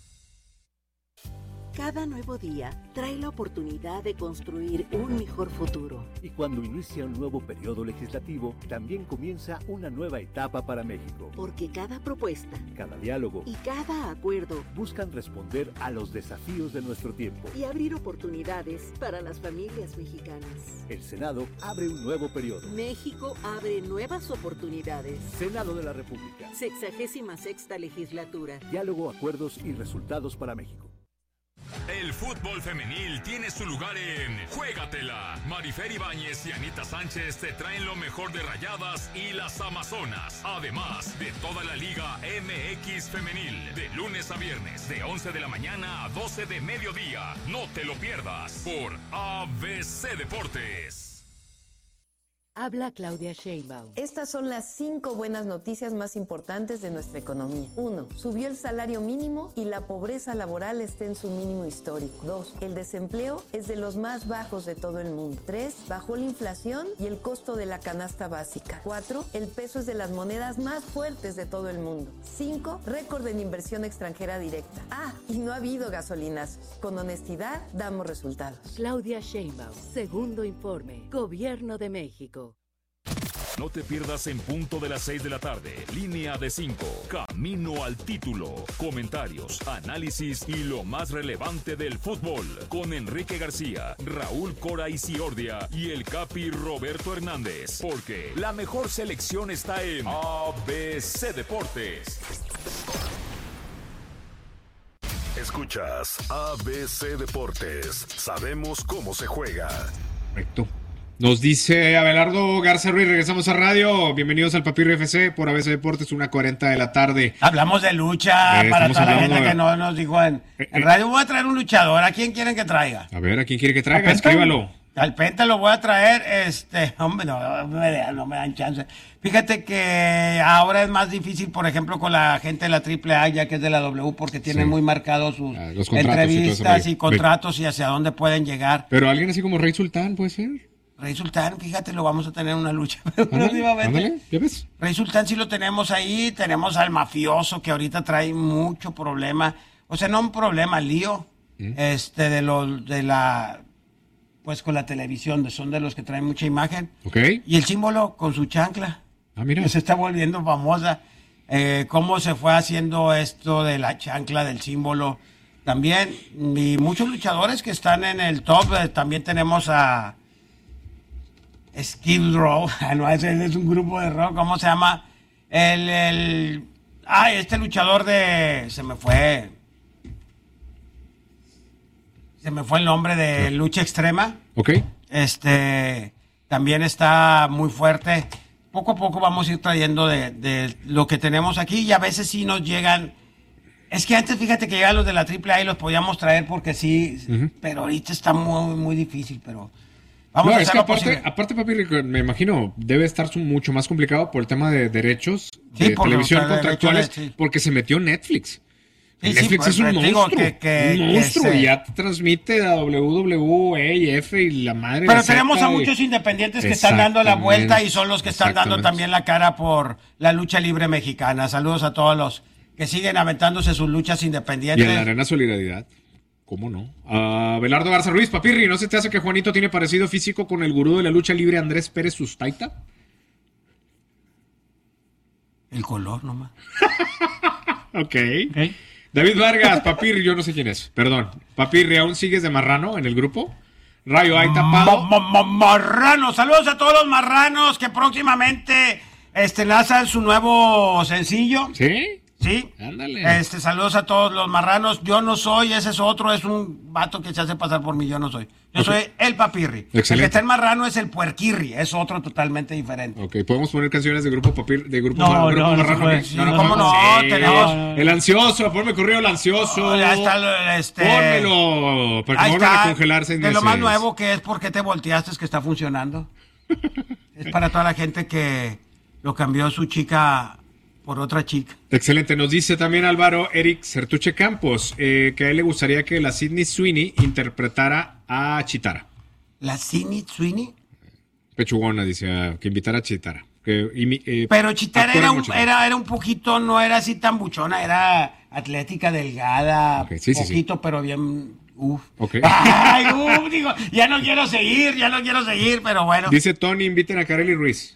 Cada nuevo día trae la oportunidad de construir un mejor futuro. Y cuando inicia un nuevo periodo legislativo, también comienza una nueva etapa para México. Porque cada propuesta, cada diálogo y cada acuerdo buscan responder a los desafíos de nuestro tiempo y abrir oportunidades para las familias mexicanas. El Senado abre un nuevo periodo. México abre nuevas oportunidades. Senado de la República. Sexagésima sexta legislatura. Diálogo, acuerdos y resultados para México. El fútbol femenil tiene su lugar en Juégatela. Marifer Ibáñez y Anita Sánchez te traen lo mejor de Rayadas y las Amazonas. Además de toda la Liga M X Femenil. De lunes a viernes, de once de la mañana a doce de mediodía. No te lo pierdas por A B C Deportes. Habla Claudia Sheinbaum. Estas son las cinco buenas noticias más importantes de nuestra economía. Uno, subió el salario mínimo y la pobreza laboral está en su mínimo histórico. Dos, el desempleo es de los más bajos de todo el mundo. Tres, bajó la inflación y el costo de la canasta básica. Cuatro, el peso es de las monedas más fuertes de todo el mundo. Cinco, récord en inversión extranjera directa. Ah, y no ha habido gasolinazos. Con honestidad, damos resultados. Claudia Sheinbaum, segundo informe, Gobierno de México. No te pierdas en punto de las seis de la tarde. Línea de cinco. Camino al título. Comentarios, análisis y lo más relevante del fútbol. Con Enrique García, Raúl Cora y Ciordia y el Capi Roberto Hernández. Porque la mejor selección está en A B C Deportes. Escuchas A B C Deportes. Sabemos cómo se juega. Correcto. Nos dice Abelardo Garza Ruiz, regresamos a radio. Bienvenidos al Papirri F C por A B C Deportes, una cuarenta de la tarde. Hablamos de lucha Eh, para estamos toda la hablando gente de- que no nos dijo en, en radio. Voy a traer un luchador. ¿A quién quieren que traiga? A ver, ¿a quién quiere que traiga? ¿Al Penta? Escríbalo. Al Penta lo voy a traer, este, hombre, no, no me dan, no me dan chance. Fíjate que ahora es más difícil, por ejemplo, con la gente de la triple A, ya que es de la W, porque tienen Sí. muy marcados sus Ah, los contratos y todo ese entrevistas rollo. y contratos y hacia dónde pueden llegar. Pero alguien así como Rey Sultán, ¿puede ser? Rey Sultán, fíjate, lo vamos a tener en una lucha. Ándale, próximamente. ándale, ¿ya ves? Rey Sultán sí lo tenemos ahí, tenemos al mafioso que ahorita trae mucho problema, o sea, no un problema, lío, ¿Mm? este, de los, de la, pues con la televisión, de- son de los que traen mucha imagen. Ok. Y el símbolo con su chancla, Ah, mira. que se está volviendo famosa, eh, cómo se fue haciendo esto de la chancla, del símbolo, también, y muchos luchadores que están en el top, eh, también tenemos a Skid Row, no, ese es un grupo de rock, ¿cómo se llama? El, el, ah, este luchador de, se me fue, se me fue el nombre de lucha extrema. Ok. Este, también está muy fuerte. Poco a poco vamos a ir trayendo de, de lo que tenemos aquí y a veces sí nos llegan. Es que antes fíjate que llegaban los de la triple A y los podíamos traer porque sí, Ujú. pero ahorita está muy, muy difícil, pero vamos No, a es hacer que lo aparte, posible. aparte, papi, me imagino, debe estar su- mucho más complicado por el tema de derechos Sí, de por televisión los derechos contractuales, de- sí. porque se metió Netflix. Sí, sí, Netflix pues, es un te digo monstruo, que- que- un que monstruo, se- y ya te transmite a W W E y F y la madre. Pero de tenemos Z a y- muchos independientes que están dando la Exactamente, vuelta y son los que están dando exactamente. también la cara por la lucha libre mexicana. Saludos a todos los que siguen aventándose sus luchas Y independientes. en la Arena Solidaridad. ¿Cómo no? Ah, Belardo Garza Ruiz, Papirri, ¿no se te hace que Juanito tiene parecido físico con el gurú de la lucha libre Andrés Pérez Sustaita? El color nomás. Ok. David Vargas, Papirri, yo no sé quién es. Perdón. Papirri, ¿aún sigues de marrano en el grupo? Rayo, ahí tapado. Ma- ma- ma- Marranos, saludos a todos los marranos que próximamente este, lanzan su nuevo sencillo. ¿Sí? Sí. Ándale. Este, saludos a todos los marranos. Yo no soy, ese es otro, es un vato que se hace pasar por mí, yo no soy. Yo Ok. soy el Papirri. El Excelente. que está en marrano es el puerquirri, es otro totalmente diferente. Ok, podemos poner canciones de grupo Papir, de grupo, No, Mar- no, grupo no se marrano. puede. ¿no? Sí, ¿cómo no? Sí. Tenemos- El ansioso, ponme correo el ansioso. Oh, ya está, lo- este- Pónmelo, para que Ahí no vuelvan a está, congelar seis de lo meses. más nuevo que es porque te volteaste, es que está funcionando. Es para toda la gente que lo cambió su chica por otra chica. Excelente, nos dice también Álvaro Eric Certuche Campos eh, que a él le gustaría que la Sydney Sweeney interpretara a Chitara. ¿La Sydney Sweeney? Pechugona, dice, ah, que invitara a Chitara. Que, imi- eh, Pero Chitara actúa era un, mucho. era, era un poquito, no era así tan buchona, era atlética, delgada, Ok, sí, sí, sí. poquito, pero bien, uf. Ok. Ay, uf, digo, ya no quiero seguir, ya no quiero seguir, pero bueno. Dice Tony, inviten a Kareli Ruiz.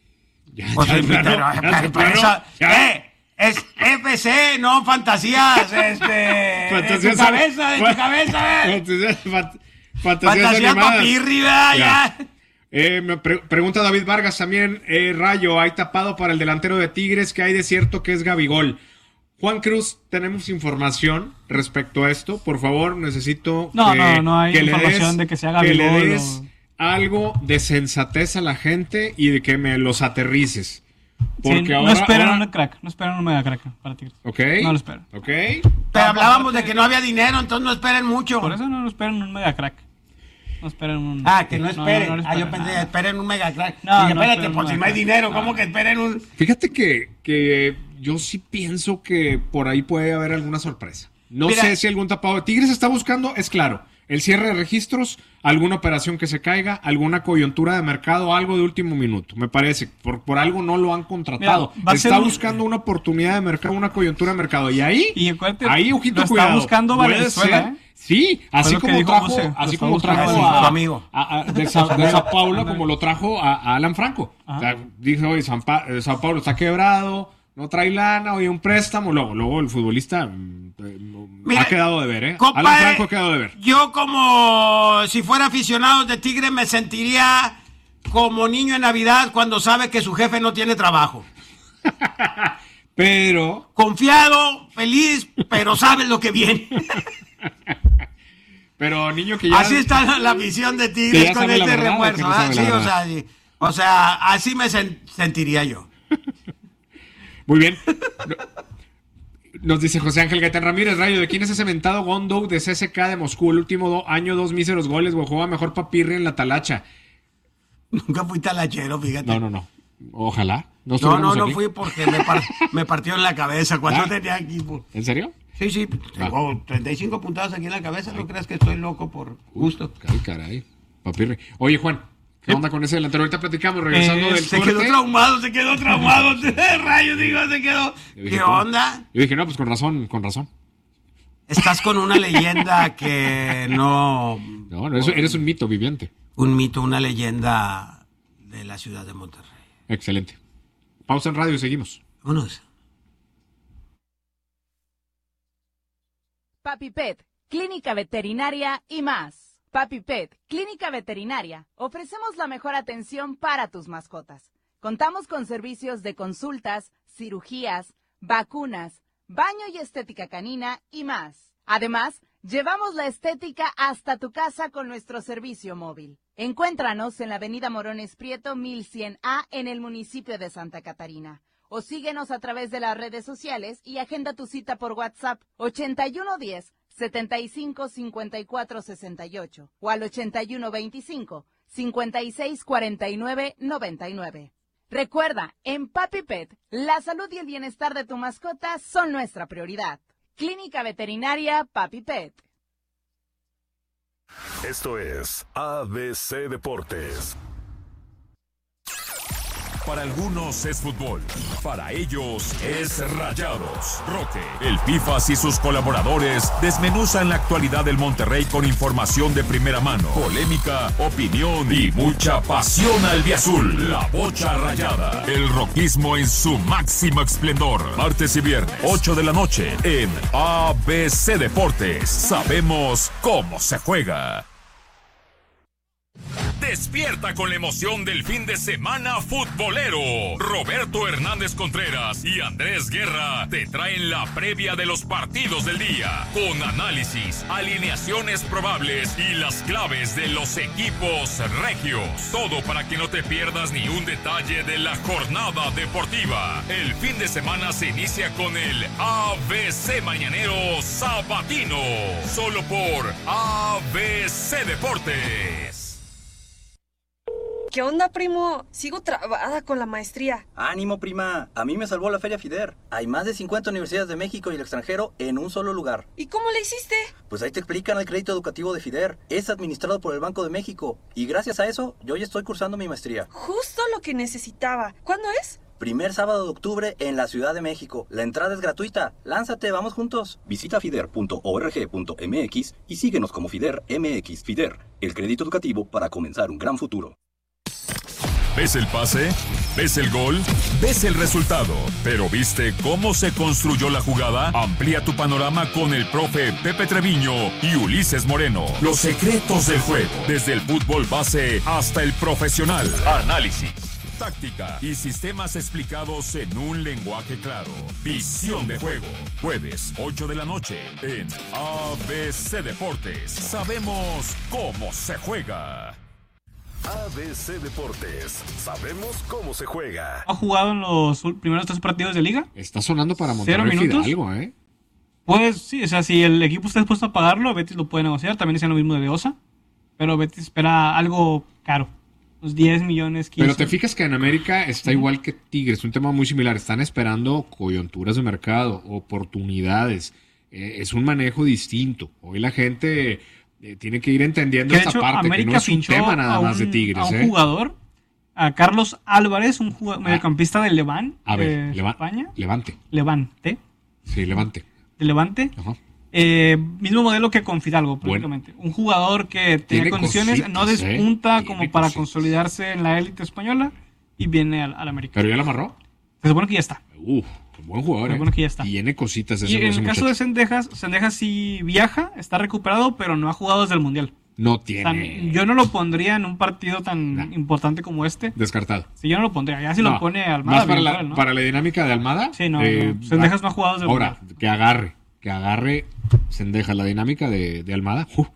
Ya, Pues ya, sí, ya, pero, no, pero, ya, pero pero, eso- ya. ¡eh! Es F C, no fantasías, este, de Fantasías- tu cabeza, de tu Fa- cabeza, eh. Fantasías, fant- fantasías Fantasías animadas. Papirri, ¿verdad? Ya. Eh, me pre- pregunta David Vargas también, eh, Rayo, hay tapado para el delantero de Tigres, que hay de cierto que es Gabigol. Juan Cruz, ¿tenemos información respecto a esto? Por favor, necesito No, que, no, no hay que le información des- de que sea que le Gabigol des o- algo de sensatez a la gente y de que me los aterrices. Porque Sí, ahora, no esperan ahora- un crack, no esperan un mega crack para Tigres. Ok. No lo esperan. Ok. Pero hablábamos de que no había dinero, entonces no esperen mucho. Por eso no lo esperan un mega crack. No esperan un. Ah, que no esperen. no lo ah, yo esperan, pensé, nada. esperen un mega crack. No, Dije, no espérate, esperen por un si no mega hay crack. dinero, No. ¿cómo que esperen un...? Fíjate que, que yo sí pienso que por ahí puede haber alguna sorpresa. No Mira. sé si algún tapado de Tigres está buscando, es claro, el cierre de registros, alguna operación que se caiga, alguna coyuntura de mercado, algo de último minuto, me parece. Por, por algo no lo han contratado. Mira, va a ser está un- buscando una oportunidad de mercado, una coyuntura de mercado. Y ahí, Y acuérdate, ahí, ojito, lo está cuidado. buscando Puede Valenzuela, ser- ¿eh? Sí, Fue así lo que como dijo trajo, José, lo así está como buscando trajo Valenzuela. a, Su amigo. a- a- de, Sa- de Sao Paulo, como lo trajo a, a Alan Franco. Ajá. O sea, dijo, oye, San Pa- eh, Sao Paulo está quebrado, no trae lana, oye, un préstamo. Luego, luego el futbolista mm, eh, Mira, ha quedado de ver, ¿eh? compa, Alan eh, Franco ha quedado de ver. Yo como si fuera aficionado de Tigre me sentiría como niño en Navidad cuando sabe que su jefe no tiene trabajo. Pero, Confiado, feliz, pero sabe lo que viene. Pero niño que ya... Así está la, la visión de Tigres con este verdad, refuerzo. No sí, o sea, o sea, así me sen- sentiría yo. Muy bien. Nos dice José Ángel Gaitán Ramírez, Rayo, ¿de quién es ese mentado Gondou de C S K de Moscú? El último do, año, dos míseros goles, güey, juega mejor Papirri en la talacha. Nunca fui talachero, fíjate. No, no, no. Ojalá. No, no, no fui porque me, par- me partió en la cabeza cuando ah, tenía equipo. ¿En serio? Sí, sí, tengo ah. treinta y cinco puntados aquí en la cabeza, no creas que estoy loco por gusto. Ay, caray, Papirri. Oye, Juan, ¿qué onda con ese delantero? Ahorita platicamos, regresando eh, del se corte. Se quedó traumado, se quedó traumado. Rayos, digo, se quedó. Dije, ¿qué onda? Yo dije, no, pues con razón, con razón. Estás con una leyenda que no... No, no, eres un mito viviente. Un mito, una leyenda de la ciudad de Monterrey. Excelente. Pausa en radio y seguimos. Vámonos. Papi Pet, Clínica Veterinaria y más. Papi Pet, Clínica Veterinaria. Ofrecemos la mejor atención para tus mascotas. Contamos con servicios de consultas, cirugías, vacunas, baño y estética canina y más. Además, llevamos la estética hasta tu casa con nuestro servicio móvil. Encuéntranos en la avenida Morones Prieto mil cien A en el municipio de Santa Catarina. O síguenos a través de las redes sociales y agenda tu cita por WhatsApp ochenta y uno diez, setenta y cinco, cincuenta y cuatro sesenta y ocho o al ochenta y uno veinticinco, cincuenta y seis cuarenta y nueve noventa y nueve. Recuerda, en Papi Pet, la salud y el bienestar de tu mascota son nuestra prioridad. Clínica Veterinaria Papi Pet. Esto es A B C Deportes. Para algunos es fútbol, para ellos es Rayados. Roque, el Pifas y sus colaboradores desmenuzan la actualidad del Monterrey con información de primera mano, polémica, opinión y mucha pasión albiazul. La Bocha Rayada, el roquismo en su máximo esplendor. Martes y viernes, ocho de la noche, en A B C Deportes. Sabemos cómo se juega. Despierta con la emoción del fin de semana futbolero. Roberto Hernández Contreras y Andrés Guerra te traen la previa de los partidos del día, con análisis, alineaciones probables y las claves de los equipos regios. Todo para que no te pierdas ni un detalle de la jornada deportiva. El fin de semana se inicia con el A B C Mañanero Sabatino, solo por A B C Deportes. ¿Qué onda, primo? Sigo trabada con la maestría. Ánimo, prima. A mí me salvó la Feria FIDER. Hay más de cincuenta universidades de México y el extranjero en un solo lugar. ¿Y cómo le hiciste? Pues ahí te explican el crédito educativo de FIDER. Es administrado por el Banco de México. Y gracias a eso, yo ya estoy cursando mi maestría. Justo lo que necesitaba. ¿Cuándo es? Primer sábado de octubre en la Ciudad de México. La entrada es gratuita. Lánzate, vamos juntos. Visita fider punto org punto m x y síguenos como FIDER M X. FIDER, el crédito educativo para comenzar un gran futuro. ¿Ves el pase? ¿Ves el gol? ¿Ves el resultado? ¿Pero viste cómo se construyó la jugada? Amplía tu panorama con el profe Pepe Treviño y Ulises Moreno. Los secretos del juego, desde el fútbol base hasta el profesional. Análisis, táctica y sistemas explicados en un lenguaje claro. Visión de juego. Jueves, ocho de la noche, en A B C Deportes. Sabemos cómo se juega. A B C Deportes. Sabemos cómo se juega. ¿Ha jugado en los primeros tres partidos de liga? Está sonando para Monterrey Fidalgo, ¿eh? Pues sí, o sea, si el equipo está dispuesto a pagarlo, Betis lo puede negociar. También dicen lo mismo de Beosa. Pero Betis espera algo caro. Unos diez millones, quince. Pero te fijas que en América está igual que Tigres. Un tema muy similar. Están esperando coyunturas de mercado, oportunidades. Eh, es un manejo distinto. Hoy la gente... Eh, tiene que ir entendiendo que de esta hecho, parte, América que no es un tema nada un, más de Tigres. A un ¿eh? jugador, a Carlos Álvarez, un jugador, ah, mediocampista del Levante, a ver, de Leva- España. Levante. Levante. Sí, Levante. De Levante. Ajá. Eh, mismo modelo que con Fidalgo, prácticamente. Bueno, un jugador que tiene condiciones, cositas, no despunta eh, como para cositas. consolidarse en la élite española y viene al, al América. ¿Pero ya la amarró? Se supone que ya está. Uf. Buen jugador, eh. que ya está. Tiene cositas ese Y en el muchacho. caso de Cendejas, Cendejas sí viaja, está recuperado, pero no ha jugado desde el Mundial. No tiene. O sea, yo no lo pondría en un partido tan nah. importante como este. Descartado. Sí, yo no lo pondría. Ya si no. lo pone Almada. Más para, la, real, ¿no? para la dinámica de Almada. Sí, no. Eh, no. Cendejas no ha jugado desde el Ahora, Mundial. que agarre. Que agarre Cendejas la dinámica de, de Almada. Uh,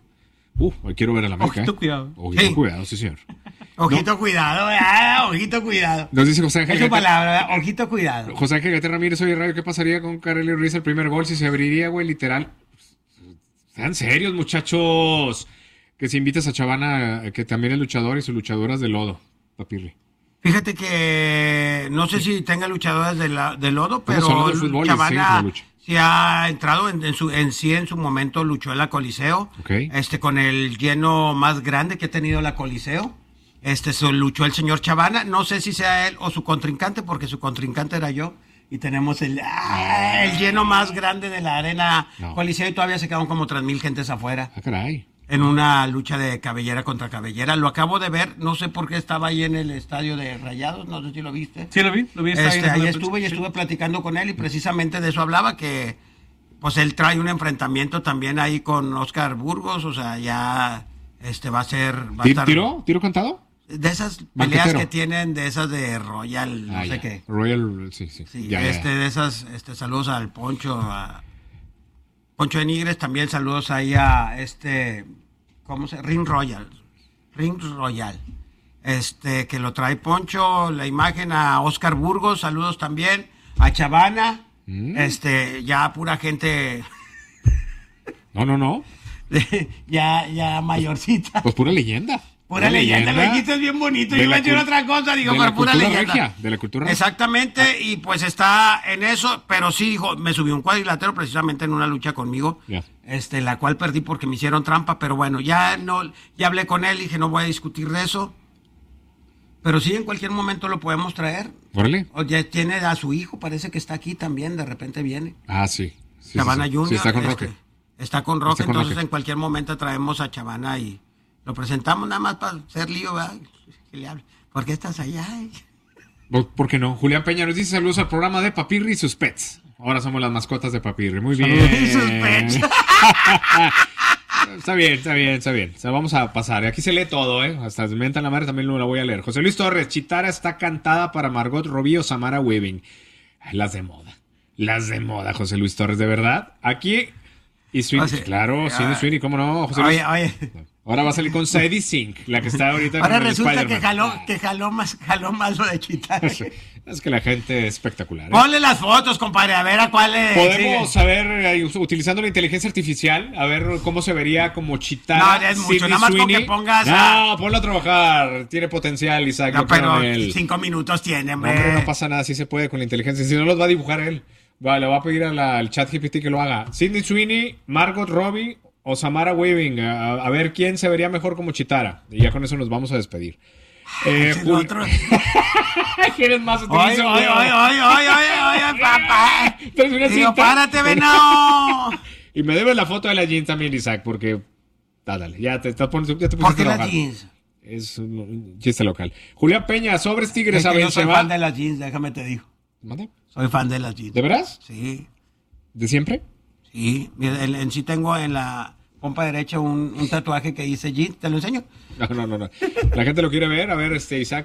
Uh, hoy quiero ver a la América. Ojito ¿eh? cuidado. Ojito Sí. cuidado, sí, señor. Ojito No. cuidado, ah, ojito cuidado. Nos dice José Ángel Es su Gaete- palabra, ¿verdad? Ojito cuidado. José Ángel Gaete Ramírez, oye, Radio, ¿qué pasaría con Kareli Ruiz el primer gol si se abriría, güey, literal? Sean serios, muchachos. Que si invitas a Chavana, que también es luchador, y sus luchadoras de lodo, Papirri. Fíjate que no sé si tenga luchadoras de, la, de lodo, Estamos pero hablando de fútbol y seguimos con la Chavana lucha. sí ha entrado en, en, su, en sí, en su momento luchó en la Coliseo, Ok. este con el lleno más grande que ha tenido la Coliseo. Este se luchó el señor Chavana, no sé si sea él o su contrincante, porque su contrincante era yo. Y tenemos el, ah, el lleno más grande de la arena No. Coliseo y todavía se quedaron como tres mil gentes afuera. Ah, caray. En una lucha de cabellera contra cabellera. Lo acabo de ver, no sé por qué estaba ahí en el estadio de Rayados, no sé si lo viste. Sí, lo vi, lo vi. está Este, en la- ahí estuve y estuve platicando con él y precisamente de eso hablaba, que pues él trae un enfrentamiento también ahí con Oscar Burgos, o sea, ya este va a ser... Va a ¿Ti- estar- ¿Tiro? ¿Tiro cantado? De esas peleas Banquetero. que tienen, de esas de Royal, no Ah, sé ya. qué. Royal, sí, sí. Sí, Ya, ya, este, ya. de esas, este, saludos al Poncho, a Poncho de Nigres, también saludos ahí a este, ¿cómo se? Ring Royal, Ring Royal, este, que lo trae Poncho, la imagen a Oscar Burgos, saludos también, a Chavana, Mm. este, ya pura gente, No, no, no. ya, ya mayorcita. Pues pura leyenda. Pura leyenda, lo dijiste bien bonito. de Yo la iba a decir cul- otra cosa, digo, de pero la pura cultura leyenda. regia, de la cultura regia. Exactamente, y pues está en eso, pero sí, dijo, me subió un cuadrilátero precisamente en una lucha conmigo, Ya. este, la cual perdí porque me hicieron trampa, pero bueno, ya no, ya hablé con él y dije, no voy a discutir de eso. Pero sí, en cualquier momento lo podemos traer. Órale. O ya tiene a su hijo, parece que está aquí también, de repente viene. Ah, sí. Sí, Chavana sí, sí. Junior. Sí, está con este, Roque. Está con Roque, Está con entonces Roque. en cualquier momento traemos a Chavana y lo presentamos nada más para hacer lío, ¿verdad? Que le hable. ¿Por qué estás allá? ¿Por por qué no? Julián Peña nos dice saludos al programa de Papirri y sus pets. Ahora somos las mascotas de Papirri. Muy bien. Saludos y sus pets. Está bien, está bien, está bien. O sea, vamos a pasar. Aquí se lee todo, ¿eh? Hasta se me mentan la madre también lo la voy a leer. José Luis Torres, Chitara está cantada para Margot Robbie o Samara Weaving. Ay, las de moda. Las de moda, José Luis Torres, ¿de verdad? Aquí... Y Sweeney, O sea, claro, Sweeney, ah, Sweeney, ¿cómo no? José Luis. Oye, oye. Ahora va a salir con Sadie Sink, la que está ahorita Ahora con el resulta que Spider-Man. jaló, que jaló más, jaló más lo de Chitara. Es que la gente es espectacular. ¿eh? Ponle las fotos, compadre, a ver a cuál es. Podemos saber, eh, utilizando la inteligencia artificial, a ver cómo se vería como Chitara. No, es mucho, Sydney nada más con Sweeney. que pongas No, ponlo a trabajar. Tiene potencial, Isaac. No, yo creo pero en él. cinco minutos tiene, hombre. Hombre, no pasa nada, sí se puede con la inteligencia. Si no los va a dibujar él. Va, le va a pedir a la- al chat G P T que lo haga. Sydney Sweeney, Margot Robbie o Samara Weaving. A, a ver quién se vería mejor como Chitara. Y ya con eso nos vamos a despedir. Eh, Es el Jul- otro. ¿Quieres más? Oye, oye, oye, oye, oye, oye, oye, papá. Traes una Digo, cinta. párate, venado. Y me debes la foto de la jeans también, Isaac, porque... Ah, dale, ya te, estás poniendo- ya te ¿Por pusiste qué a las trabajar. jeans? Es un, un chiste local. Julián Peña, sobres Tigres Es a que yo soy Benzema. fan de las jeans, déjame te digo. ¿Mande? Soy fan de las jeans. ¿De veras? Sí, ¿De siempre? sí. Mira, en, en sí tengo en la pompa derecha un, un tatuaje que dice jeans. ¿Te lo enseño? No, no, no, no. La gente lo quiere ver. A ver, este, Isaac,